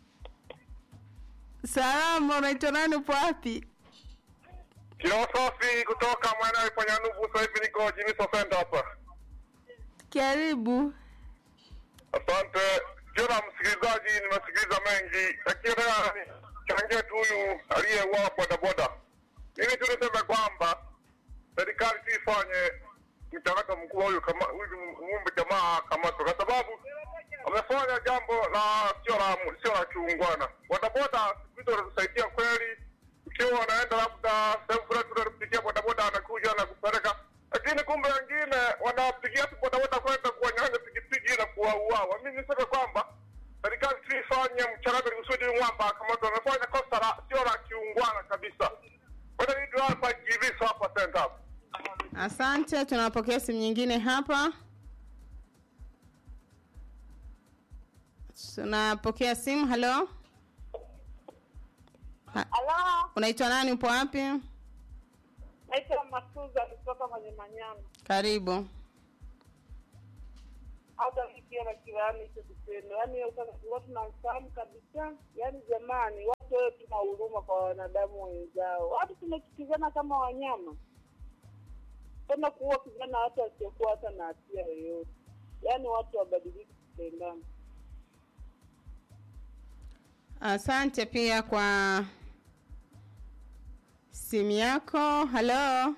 Salamu, unaitwa nani, upo wapi? Filosofi kutoka maeneo ya Nyanubu, sasa hivi niko Jimiso Center hapa. Karibu. Asante. Jana msikilizaji, nimesikiliza mengi. Lakini changia tu huyu aliyeuawa bodaboda. Mimi tu niseme kwamba serikali ifanye mchakato mkuu huyu kama huyu ng'ombe jamaa kama kwa sababu amefanya jambo la sio la kiungwana. Bodaboda vitu wanatusaidia kweli. Ukiwa wanaenda labda sehemu fulani tunapigia bodaboda anakuja na kupeleka. Lakini kumbe wengine wanapigia bodaboda kwenda kuwanyang'anya pikipiki na kuwauawa. Mimi niseme kwamba serikali ifanye mchakato kusudi ng'ombe kama tunafanya kosa la sio la kiungwana kabisa. Bwana ndio hapa Jimiso hapa center. Asante, tunapokea simu nyingine hapa. Tunapokea simu. Halo. Halo. Unaitwa nani, upo wapi? Naitwa Masuza kutoka Manyamanyama. Karibu. Hata nikiona kiwani hicho kitendo. Yaani watu tunamfahamu kabisa. Yaani jamani, watu wote tuna huruma kwa wanadamu wenzao. Watu tunachukizana kama wanyama. Tena kuua kijana hata asiokuwa hata na hatia yoyote. Yaani watu wabadilike kupendana. Asante pia kwa simu yako. Halo.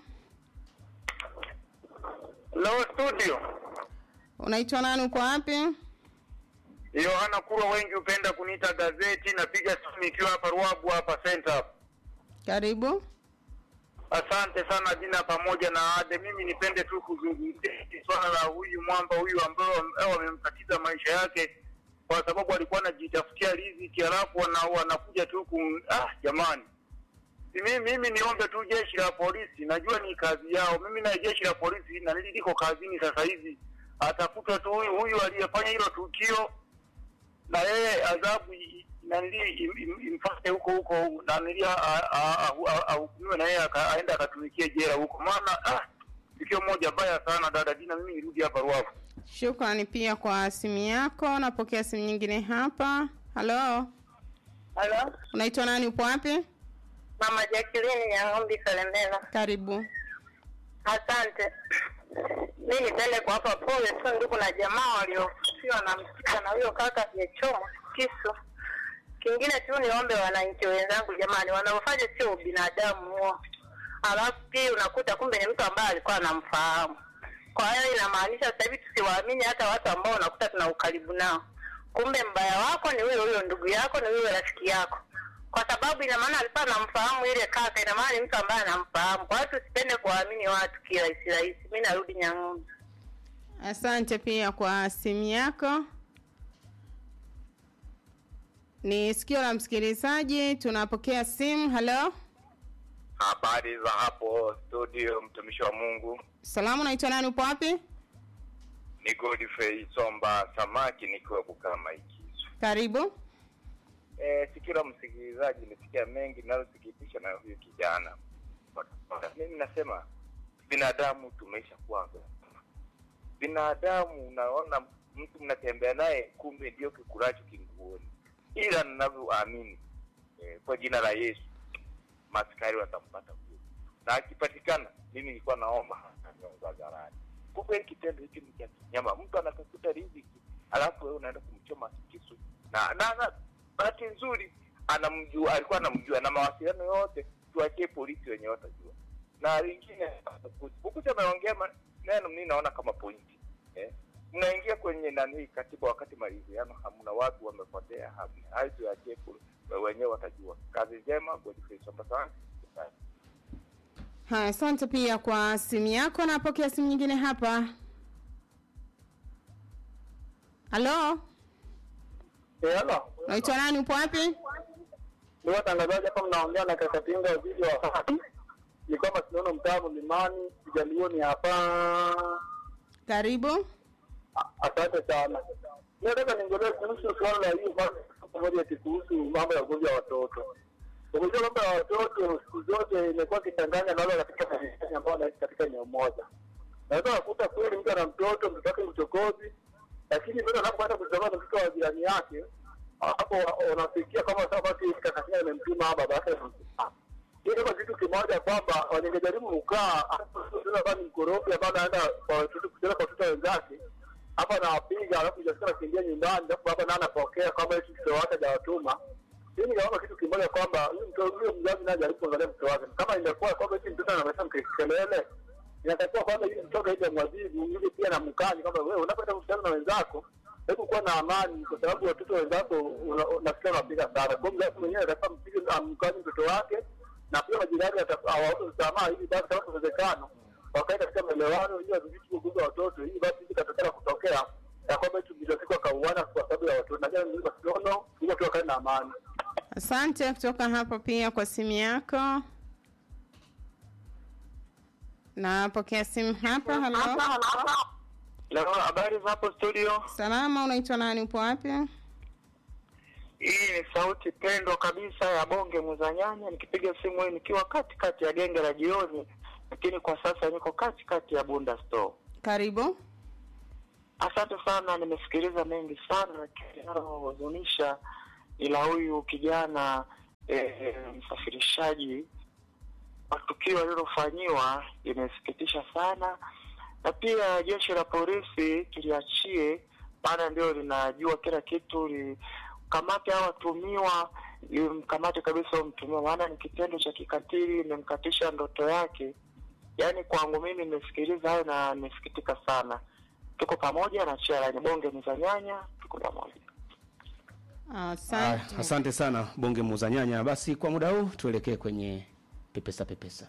Hello studio. Unaitwa nani, uko wapi? Yohana Kurwa, wengi upenda kuniita gazeti, napiga simu nikiwa hapa Ruabu hapa center. Karibu. Asante sana Dina pamoja na Ade. Mimi nipende tu kuzungumzia swala la huyu mwamba huyu ambao wamemkatiza maisha yake kwa sababu alikuwa anajitafutia riziki, alafu wanakuja tu jamani. Mimi niombe tu jeshi la polisi, najua ni kazi yao. Mimi na jeshi la polisi na niliko kazini sasa hivi. Atafuta tu huyu aliyefanya hilo tukio na yeye adhabu imfate huko na nilia hukumiwe na yeye aenda akatumikie jela huko. Maana tukio moja baya sana dada Dina, mimi nirudi hapa Ruavu. Shukrani pia kwa simu yako. Napokea simu nyingine hapa. Halo. Halo. Unaitwa nani, upo wapi? Mama Jacqueline ya Ng'ombe Kalemela. Karibu. Asante. Mimi nipende kwa hapa pole tu ndugu na jamaa waliofiwa na msiba na huyo kaka aliyechoma kisu. Kingine tu niombe wananchi wenzangu jamani, wanaofanya sio binadamu huo. Alafu pia unakuta kumbe ni mtu ambaye alikuwa anamfahamu. Kwa hiyo inamaanisha sasa hivi tusiwaamini hata watu ambao unakuta tuna ukaribu nao. Kumbe mbaya wako ni huyo ndugu yako, ni huyo rafiki yako. Kwa sababu ina maana alikuwa anamfahamu ile kaka, ina maana ni mtu ambaye anamfahamu. Kwa hiyo tusipende kuamini watu kirahisi. Mimi narudi Nyang'ombe. Asante pia kwa simu yako. Ni sikio la msikilizaji, tunapokea simu. Halo. Habari za hapo studio, mtumishi wa Mungu. Salamu, naitwa nani, upo wapi? Ni Godfrey Somba Samaki nikiwa Bukama Ikizu. Karibu. Sikio la msikilizaji nisikia mengi ninayosikitisha na huyu kijana. Mimi nasema binadamu tumesha kuwa binadamu, unaona mtu mnatembea naye kumbe ndio kikulacho kinguoni. Ila ninavyoamini kwa jina la Yesu maskari watampata huyo. Na akipatikana mimi nilikuwa naomba nyonga garani. Kumbe kitendo hiki ni cha nyama. Mtu anatafuta riziki, alafu wewe unaenda kumchoma kisu. Na bahati nzuri anamjua, alikuwa anamjua na mawasiliano yote tuachie polisi wenyewe watajua. Na lingine ukuta ameongea neno mimi naona kama pointi. Mnaingia kwenye nani katiba wakati maliziano hamna, watu wamepotea hamna. Hayo tuachie polisi wenyewe watajua. Kazi njema Godfrey Somba sana. Asante pia kwa simu yako. Napokea simu nyingine hapa. Halo. Hello. Unaitwa nani, upo wapi? Ni watangazaji hapa, mnaongea na kaka Tinga waziri wa haki. Ni kama tunaona mtamu Limani Kijalioni hapa. Karibu. Asante sana. Nataka niongelee kuhusu swala la hiyo pamoja kuhusu mambo ya ugonjwa wa watoto. Ugonjwa mambo ya watoto siku zote imekuwa kitanganya na wale katika maeneo ambao wanaishi katika eneo moja. Naweza kukuta kweli mtu ana mtoto wake mchokozi, lakini mtu anapoenda kutazama mtoto wa jirani yake, hapo unafikia kama sababu kakasema amempima baba yake. Hii kama kitu kimoja kwamba waningejaribu kukaa sasa kama mkorofi ambao anaenda kwa watoto kucheza kwa watoto wenzake. Hapa anawapiga alafu jasema kiingia nyumbani alafu baba naye anapokea kama hicho mtoto wake hajawatuma. Hii ni kama kitu kimoja kwamba huyo mzazi naye anajaribu kuangalia mtoto wake. Kama ingekuwa kwamba hicho mtoto anamesha kelele, inatakiwa kwamba yule mtoto aje mwadhibu ili pia na mkani kama wewe unapoenda kucheza na wenzako, hebu kuwa na amani kwa sababu watoto wenzako nafikiri wanapiga sana. Kwa hiyo mzazi mwenyewe anataka mpige mkani mtoto wake na pia majirani atawaomba msamaha ili basi kama uwezekano wakaenda katika maelewano ili vitu kuguza watoto ili basi itatokea kutokea ya kwamba hicho bitafika kauana kwa sababu ya watoto. Na jambo hilo tunaona ili watu wakae na amani. Asante kutoka hapo pia kwa simu yako. Napokea simu hapa. Halo. Leo habari za hapo studio. Salama, unaitwa nani, upo wapi? Hii ni sauti pendwa kabisa ya Bonge Muzanyanya, nikipiga simu hii nikiwa katikati ya genge la jioni, lakini kwa sasa niko katikati ya Bunda Store. Karibu. Asante sana, nimesikiliza mengi sana, lakini yanayohuzunisha ila huyu kijana msafirishaji, matukio alilofanyiwa imesikitisha sana, na pia jeshi la polisi tuliachie, maana ndio linajua kila kitu, kamati hawa tumiwa, mkamate kabisa mtumiwa, maana ni kitendo cha kikatili, imemkatisha ndoto yake. Yaani kwangu mimi nimesikiliza hayo na nimesikitika sana. Tuko pamoja na Chela ni Bonge Muzanyanya, tuko pamoja. Asante sana Bonge Muzanyanya. Basi kwa muda huu tuelekee kwenye pepesa.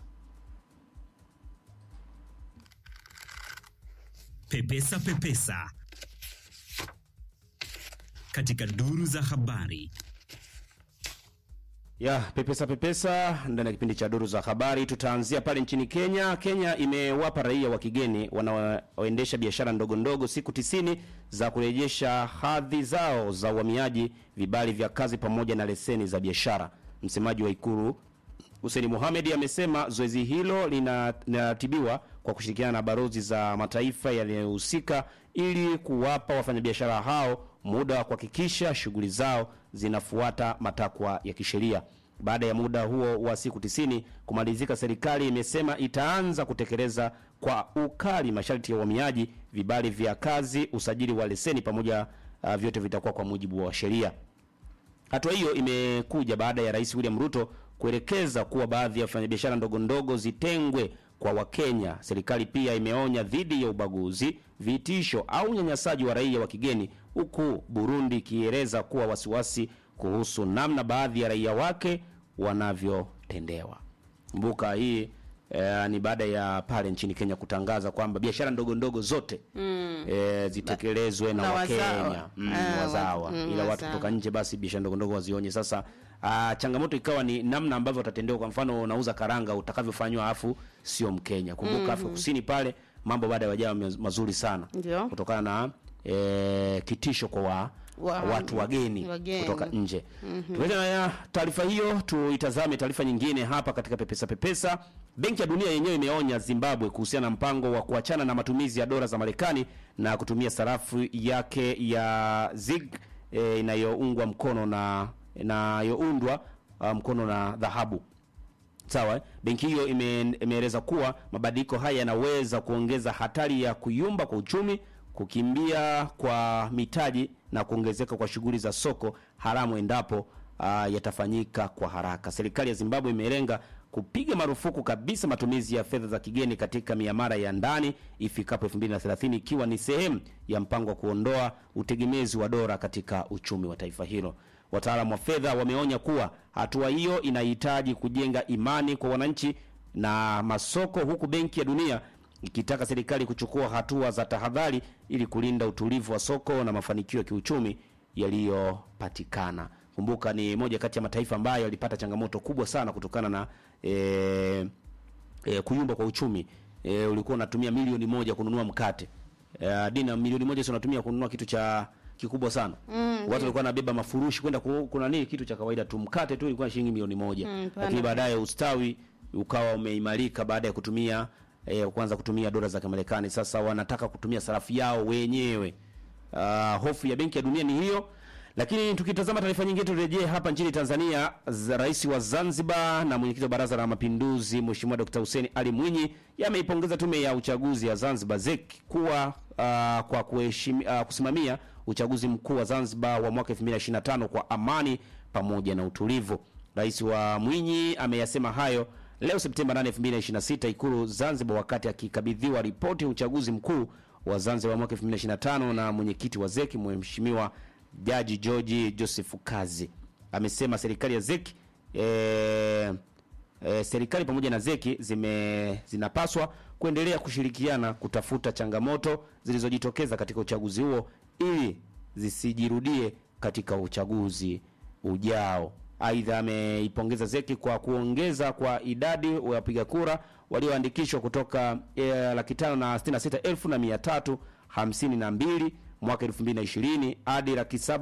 Pepesa katika duru za habari. Pepesa ndani ya kipindi cha duru za habari. Tutaanzia pale nchini Kenya. Kenya imewapa raia wa kigeni wanaoendesha biashara ndogo ndogo siku 90 za kurejesha hadhi zao za uhamiaji, vibali vya kazi pamoja na leseni za biashara. Msemaji wa Ikulu Hussein Mohamed amesema zoezi hilo linaratibiwa kwa kushirikiana na balozi za mataifa yanayohusika ili kuwapa wafanyabiashara hao muda wa kuhakikisha shughuli zao zinafuata matakwa ya kisheria. Baada ya muda huo wa siku 90 kumalizika, serikali imesema itaanza kutekeleza kwa ukali masharti ya uhamiaji, vibali vya kazi, usajili wa leseni pamoja, vyote vitakuwa kwa mujibu wa sheria. Hatua hiyo imekuja baada ya Rais William Ruto kuelekeza kuwa baadhi ya wafanyabiashara ndogo ndogo zitengwe kwa Wakenya. Serikali pia imeonya dhidi ya ubaguzi, vitisho au unyanyasaji wa raia wa kigeni, huku Burundi ikieleza kuwa wasiwasi kuhusu namna baadhi ya raia wake wanavyotendewa. Kumbuka hii ni baada ya pale nchini Kenya kutangaza kwamba biashara ndogo ndogo zote zitekelezwe na Wakenya wazawa, ila watu kutoka nje basi biashara ndogo ndogo wazionye. Sasa changamoto ikawa ni namna ambavyo watatendewa. Kwa mfano unauza karanga, utakavyofanywa afu sio Mkenya. Kumbuka Afrika Kusini pale mambo baada ya wajao mazuri sana kutokana na kitisho kwa watu wageni kutoka nje. Tuweze na taarifa hiyo, tuitazame taarifa nyingine hapa katika pepesa. Benki ya Dunia yenyewe imeonya Zimbabwe kuhusiana na mpango wa kuachana na matumizi ya dola za Marekani na kutumia sarafu yake ya ZiG inayoungwa mkono na inayoundwa mkono na dhahabu. Sawa, benki hiyo imeeleza kuwa mabadiliko haya yanaweza kuongeza hatari ya kuyumba kwa uchumi, kukimbia kwa mitaji na kuongezeka kwa shughuli za soko haramu endapo yatafanyika kwa haraka. Serikali ya Zimbabwe imelenga kupiga marufuku kabisa matumizi ya fedha za kigeni katika miamala ya ndani ifikapo 2030, ikiwa ni sehemu ya mpango wa kuondoa utegemezi wa dola katika uchumi wa taifa hilo. Wataalamu wa fedha wameonya kuwa hatua hiyo inahitaji kujenga imani kwa wananchi na masoko, huku Benki ya Dunia ikitaka serikali kuchukua hatua za tahadhari ili kulinda utulivu wa soko na mafanikio ya kiuchumi yaliyopatikana. Kumbuka ni moja kati ya mataifa ambayo yalipata changamoto kubwa sana kutokana na kuyumba kwa uchumi. Ulikuwa unatumia milioni 1 kununua mkate. Dina milioni 1 sio unatumia kununua kitu cha kikubwa sana. Watu walikuwa wanabeba mafurushi kwenda kuna nini kitu cha kawaida tu, mkate tu ilikuwa shilingi milioni 1. Lakini baadaye ustawi ukawa umeimarika baada ya kutumia kuanza kutumia dola za Marekani. Sasa wanataka kutumia sarafu yao wenyewe. Hofu ya Benki ya Dunia ni hiyo. Lakini tukitazama taarifa nyingine, turejee hapa nchini Tanzania. Rais wa Zanzibar na mwenyekiti wa Baraza la Mapinduzi Mheshimiwa Dr. Hussein Ali Mwinyi yameipongeza tume ya uchaguzi ya Zanzibar ZEC kuwa kwa kusimamia uchaguzi mkuu wa Zanzibar wa mwaka 2025 kwa amani pamoja na utulivu. Rais wa Mwinyi ameyasema hayo leo Septemba 8, 2026 Ikulu Zanzibar wakati akikabidhiwa ripoti ya uchaguzi mkuu wa Zanzibar mwaka 2025 na mwenyekiti wa ZEC Mheshimiwa Jaji George Joseph Kazi. Amesema serikali ya ZEC serikali pamoja na ZEC zinapaswa kuendelea kushirikiana kutafuta changamoto zilizojitokeza katika uchaguzi huo ili zisijirudie katika uchaguzi ujao. Aidha ameipongeza ZEC kwa kuongeza kwa idadi ya wapiga kura walioandikishwa kutoka 566,352 mwaka 2020 hadi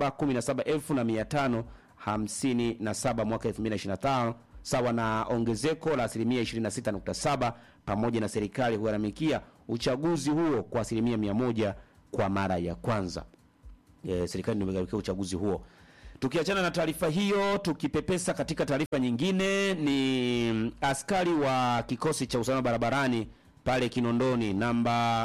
717,557 mwaka 2025, sawa na ongezeko la 26.7%, pamoja na serikali kugharamikia uchaguzi huo kwa 100% kwa mara ya kwanza. Serikali ndio imegharamikia uchaguzi huo. Tukiachana na taarifa hiyo, tukipepesa katika taarifa nyingine, ni askari wa kikosi cha usalama barabarani pale Kinondoni namba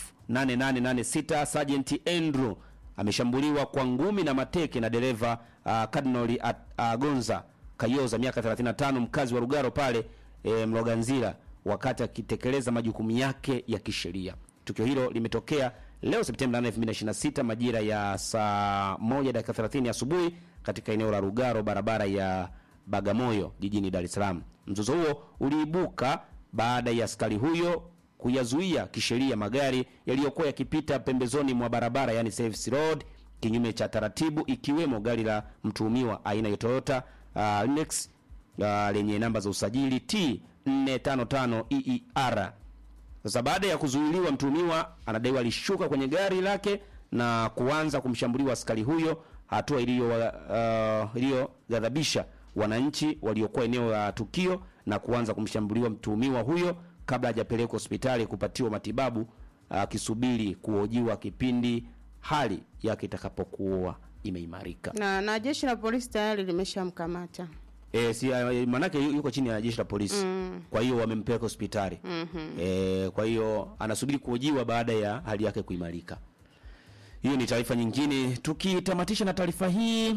F8886 Sergeant Andrew ameshambuliwa kwa ngumi na mateke na dereva Cardinal Gonza Kayoza miaka 35 mkazi wa Rugaro pale Mloganzira wakati akitekeleza majukumu yake ya kisheria. Tukio hilo limetokea leo Septemba 8, 2026 majira ya saa 1:30 asubuhi katika eneo la Rugaro, barabara ya Bagamoyo jijini Dar es Salaam. Mzozo huo uliibuka baada ya askari huyo kuyazuia kisheria magari yaliyokuwa yakipita pembezoni mwa barabara, yani service road, kinyume cha taratibu, ikiwemo gari la mtuhumiwa aina ya Toyota Lexus lenye namba za usajili T455 EER. Sasa baada ya kuzuiliwa, mtuhumiwa anadaiwa alishuka kwenye gari lake na kuanza kumshambulia askari huyo, hatua iliyoghadhabisha wananchi waliokuwa eneo la tukio na kuanza kumshambulia mtuhumiwa huyo kabla hajapelekwa hospitali kupatiwa matibabu, akisubiri kuhojiwa kipindi hali yake itakapokuwa imeimarika. Na jeshi la polisi tayari limeshamkamata. Manake yuko chini ya jeshi la polisi. Kwa hiyo wamempeleka hospitali. Kwa hiyo anasubiri kuhojiwa baada ya hali yake kuimarika. Hiyo ni taarifa nyingine. Tukitamatisha na taarifa hii,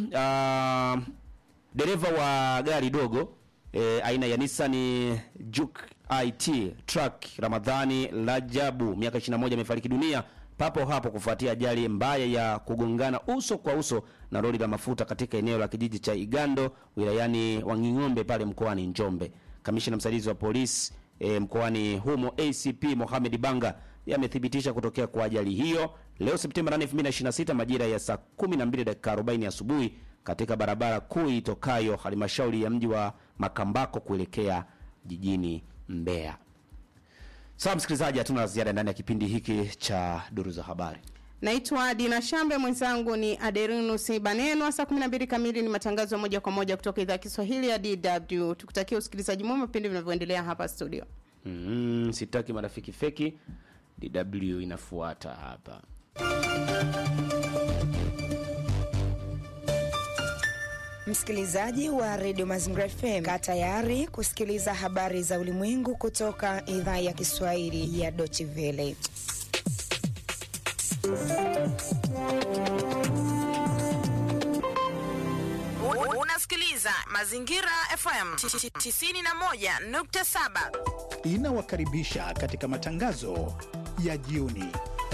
dereva wa gari dogo aina ya Nissan Juke IT truck Ramadhani Lajabu miaka 21 amefariki dunia papo hapo kufuatia ajali mbaya ya kugongana uso kwa uso na lori la mafuta katika eneo la kijiji cha Igando wilayani Wanging'ombe pale mkoani Njombe. Kamishna msaidizi wa polisi mkoani humo ACP Mohamed Banga yamethibitisha kutokea kwa ajali hiyo leo Septemba 8, 2026 majira ya saa 12:40 asubuhi katika barabara kuu itokayo halmashauri ya mji wa Makambako kuelekea jijini Mbeya. Sasa msikilizaji, hatuna ziada ndani ya kipindi hiki cha Duru za Habari. Naitwa Dina Shambe, mwenzangu ni Aderinus Baneno. Saa 12 kamili ni matangazo moja kwa moja kutoka idhaa ya Kiswahili ya DW. Tukutakia usikilizaji mwema pindi vinavyoendelea hapa studio. Sitaki marafiki feki. DW inafuata hapa. Msikilizaji wa Radio Mazingira FM, kaa tayari kusikiliza habari za ulimwengu kutoka idhaa ya Kiswahili ya Deutsche Welle. Unasikiliza Mazingira FM 91.7. Inawakaribisha katika matangazo ya jioni.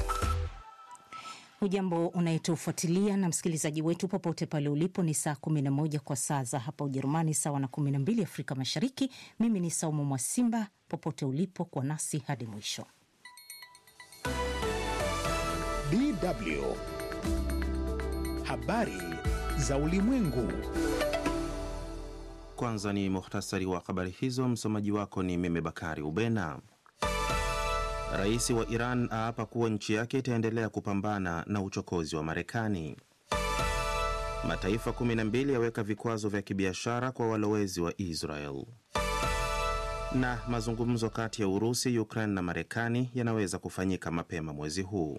Hujambo unayetufuatilia na msikilizaji wetu popote pale ulipo, ni saa 11 kwa saa za hapa Ujerumani, sawa na 12 Afrika Mashariki. Mimi ni Saumu Mwasimba, popote ulipo kwa nasi hadi mwisho. DW Habari za ulimwengu. Kwanza ni muhtasari wa habari hizo, msomaji wako ni mimi Bakari Ubena. Rais wa Iran aapa kuwa nchi yake itaendelea kupambana na uchokozi wa Marekani. Mataifa 12 yaweka vikwazo vya kibiashara kwa walowezi wa Israel. Na mazungumzo kati ya Urusi, Ukraine na Marekani yanaweza kufanyika mapema mwezi huu.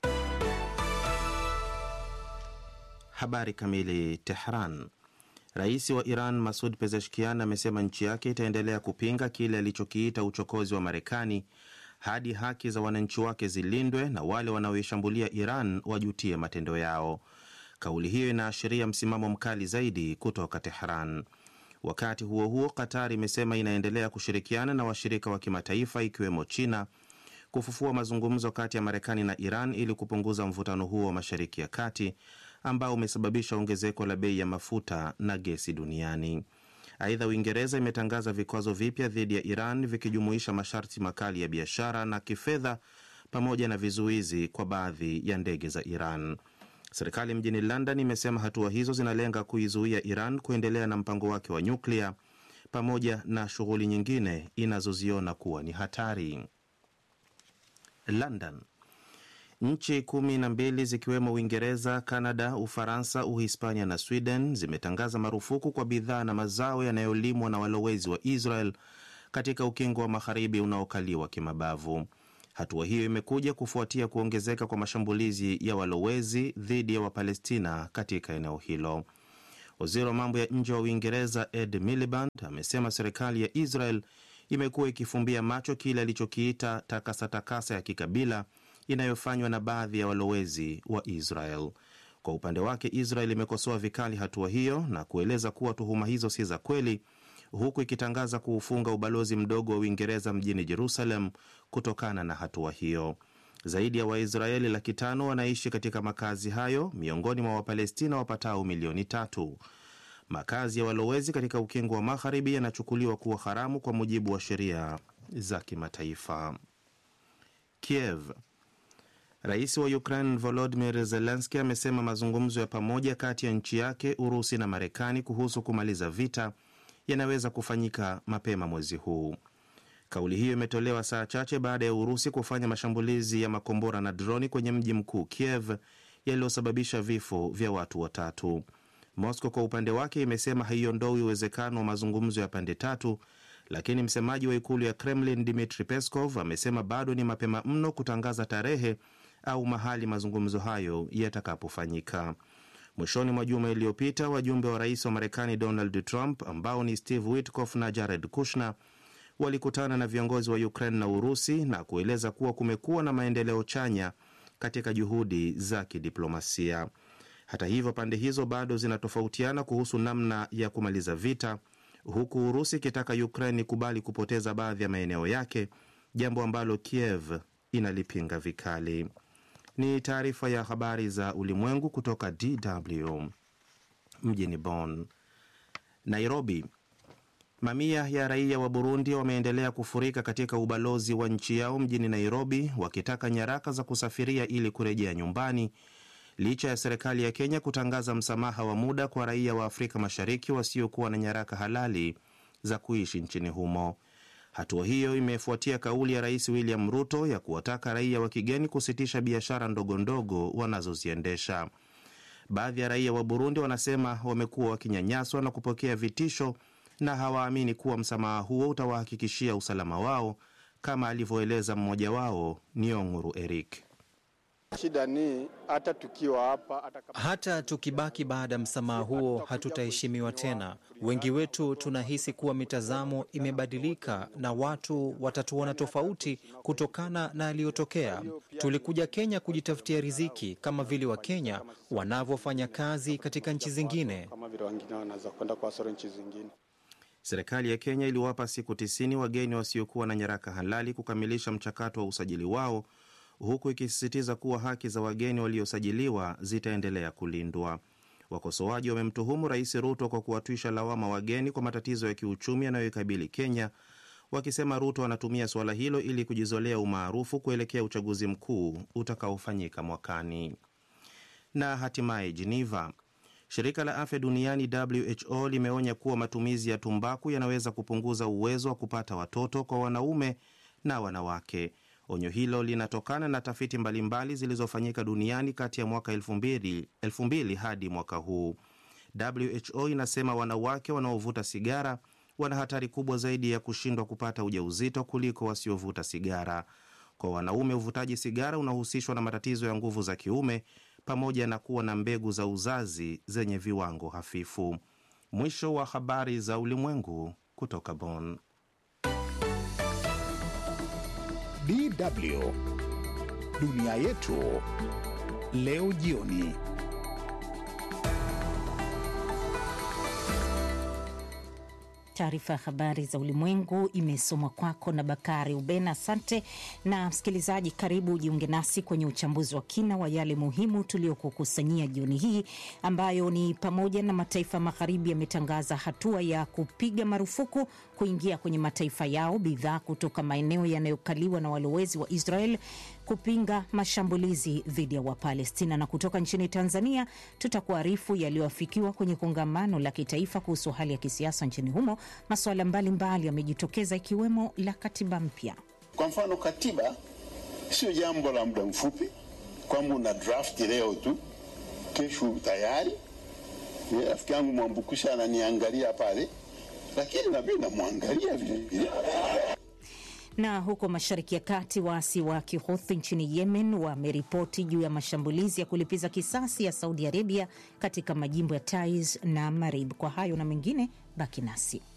Habari kamili. Tehran. Rais wa Iran Masoud Pezeshkian amesema nchi yake itaendelea kupinga kile alichokiita uchokozi wa Marekani hadi haki za wananchi wake zilindwe na wale wanaoishambulia Iran wajutie matendo yao. Kauli hiyo inaashiria msimamo mkali zaidi kutoka Tehran. Wakati huo huo, Qatar imesema inaendelea kushirikiana na washirika wa kimataifa ikiwemo China kufufua mazungumzo kati ya Marekani na Iran ili kupunguza mvutano huo wa Mashariki ya Kati ambao umesababisha ongezeko la bei ya mafuta na gesi duniani. Aidha, Uingereza imetangaza vikwazo vipya dhidi ya Iran vikijumuisha masharti makali ya biashara na kifedha pamoja na vizuizi kwa baadhi ya ndege za Iran. Serikali mjini London imesema hatua hizo zinalenga kuizuia Iran kuendelea na mpango wake wa nyuklia pamoja na shughuli nyingine inazoziona kuwa ni hatari. London. Nchi 12 zikiwemo Uingereza, Kanada, Ufaransa, Uhispania na Sweden zimetangaza marufuku kwa bidhaa na mazao yanayolimwa na walowezi wa Israel katika ukingo wa magharibi unaokaliwa kimabavu. Hatua hiyo imekuja kufuatia kuongezeka kwa mashambulizi ya walowezi dhidi ya Wapalestina katika eneo hilo. Waziri wa mambo ya nje wa Uingereza Ed Miliband amesema serikali ya Israel imekuwa ikifumbia macho kile alichokiita takasa ya kikabila inayofanywa na baadhi ya walowezi wa Israel. Kwa upande wake, Israel imekosoa vikali hatua hiyo na kueleza kuwa tuhuma hizo si za kweli, huku ikitangaza kuufunga ubalozi mdogo wa Uingereza mjini Jerusalem kutokana na hatua hiyo. Zaidi ya Waisraeli 500,000 wanaishi katika makazi hayo miongoni mwa Wapalestina wapatao milioni 3. Makazi ya walowezi katika ukingo wa magharibi yanachukuliwa kuwa haramu kwa mujibu wa sheria za kimataifa. Kiev. Rais wa Ukraine Volodymyr Zelensky amesema mazungumzo ya pamoja kati ya nchi yake, Urusi na Marekani kuhusu kumaliza vita yanaweza kufanyika mapema mwezi huu. Kauli hiyo imetolewa saa chache baada ya Urusi kufanya mashambulizi ya makombora na droni kwenye mji mkuu Kiev yaliyosababisha vifo vya watu 3. Moscow kwa upande wake imesema haiondoi uwezekano wa mazungumzo ya pande tatu, lakini msemaji wa ikulu ya Kremlin Dmitry Peskov amesema bado ni mapema mno kutangaza tarehe au mahali mazungumzo hayo yatakapofanyika. Mwishoni mwa juma iliyopita, wajumbe wa rais wa Marekani Donald Trump ambao ni Steve Witkoff na Jared Kushner walikutana na viongozi wa Ukraine na Urusi na kueleza kuwa kumekuwa na maendeleo chanya katika juhudi za kidiplomasia. Hata hivyo, pande hizo bado zinatofautiana kuhusu namna ya kumaliza vita, huku Urusi ikitaka Ukraine ikubali kupoteza baadhi ya maeneo yake, jambo ambalo Kiev inalipinga vikali. Ni taarifa ya habari za ulimwengu kutoka DW mjini Bonn. Nairobi. Mamia ya raia wa Burundi wameendelea kufurika katika ubalozi wa nchi yao mjini Nairobi wakitaka nyaraka za kusafiria ili kurejea nyumbani, licha ya serikali ya Kenya kutangaza msamaha wa muda kwa raia wa Afrika Mashariki wasiokuwa na nyaraka halali za kuishi nchini humo. Hatua hiyo imefuatia kauli ya Rais William Ruto ya kuwataka raia wa kigeni kusitisha biashara ndogo ndogo wanazoziendesha. Baadhi ya raia wa Burundi wanasema wamekuwa wakinyanyaswa na kupokea vitisho na hawaamini kuwa msamaha huo utawahakikishia usalama wao, kama alivyoeleza mmoja wao, Nionguru Eric. Shida ni hata tukiwa hapa, hata tukibaki baada ya msamaha huo hatutaheshimiwa tena. Wengi wetu tunahisi kuwa mitazamo imebadilika na watu watatuona tofauti kutokana na yaliyotokea. Tulikuja Kenya kujitafutia riziki kama vile wa Kenya wanavyofanya kazi katika nchi zingine. Kama vile wengine wanaweza kwenda kwa soro nchi zingine. Serikali ya Kenya iliwapa siku 90 wageni wasiokuwa na nyaraka halali kukamilisha mchakato wa usajili wao, huku ikisisitiza kuwa haki za wageni waliosajiliwa zitaendelea kulindwa. Wakosoaji wamemtuhumu Rais Ruto kwa kuwatwisha lawama wageni kwa matatizo ya kiuchumi yanayoikabili Kenya, wakisema Ruto anatumia suala hilo ili kujizolea umaarufu kuelekea uchaguzi mkuu utakaofanyika mwakani. Na hatimaye Geneva. Shirika la Afya Duniani WHO limeonya kuwa matumizi ya tumbaku yanaweza kupunguza uwezo wa kupata watoto kwa wanaume na wanawake. Onyo hilo linatokana na tafiti mbalimbali zilizofanyika duniani kati ya mwaka 2000 hadi mwaka huu. WHO inasema wanawake wanaovuta sigara wana hatari kubwa zaidi ya kushindwa kupata ujauzito kuliko wasiovuta sigara. Kwa wanaume, uvutaji sigara unahusishwa na matatizo ya nguvu za kiume pamoja na kuwa na mbegu za uzazi zenye viwango hafifu. Mwisho wa habari za ulimwengu kutoka Bonn. DW Dunia Yetu Leo Jioni. Taarifa ya habari za ulimwengu imesomwa kwako na Bakari Ubena. Asante. Na msikilizaji, karibu jiunge nasi kwenye uchambuzi wa kina wa yale muhimu tuliokukusanyia jioni hii, ambayo ni pamoja na mataifa magharibi yametangaza hatua ya kupiga marufuku kuingia kwenye mataifa yao bidhaa kutoka maeneo yanayokaliwa na walowezi wa Israel, kupinga mashambulizi dhidi ya Wapalestina. Na kutoka nchini Tanzania tutakuarifu yaliyoafikiwa kwenye kongamano la kitaifa kuhusu hali ya kisiasa nchini humo. Masuala mbalimbali yamejitokeza ikiwemo la katiba mpya. Kwa mfano, katiba sio jambo la muda mfupi, kwamba una draft leo tu, kesho tayari. Rafiki yangu Mwambukusha ananiangalia pale, lakini na mimi namwangalia vile vile. Na huko Mashariki ya Kati, waasi wa Kihouthi nchini Yemen wameripoti juu ya mashambulizi ya kulipiza kisasi ya Saudi Arabia katika majimbo ya Taiz na Marib. Kwa hayo na mengine, baki nasi.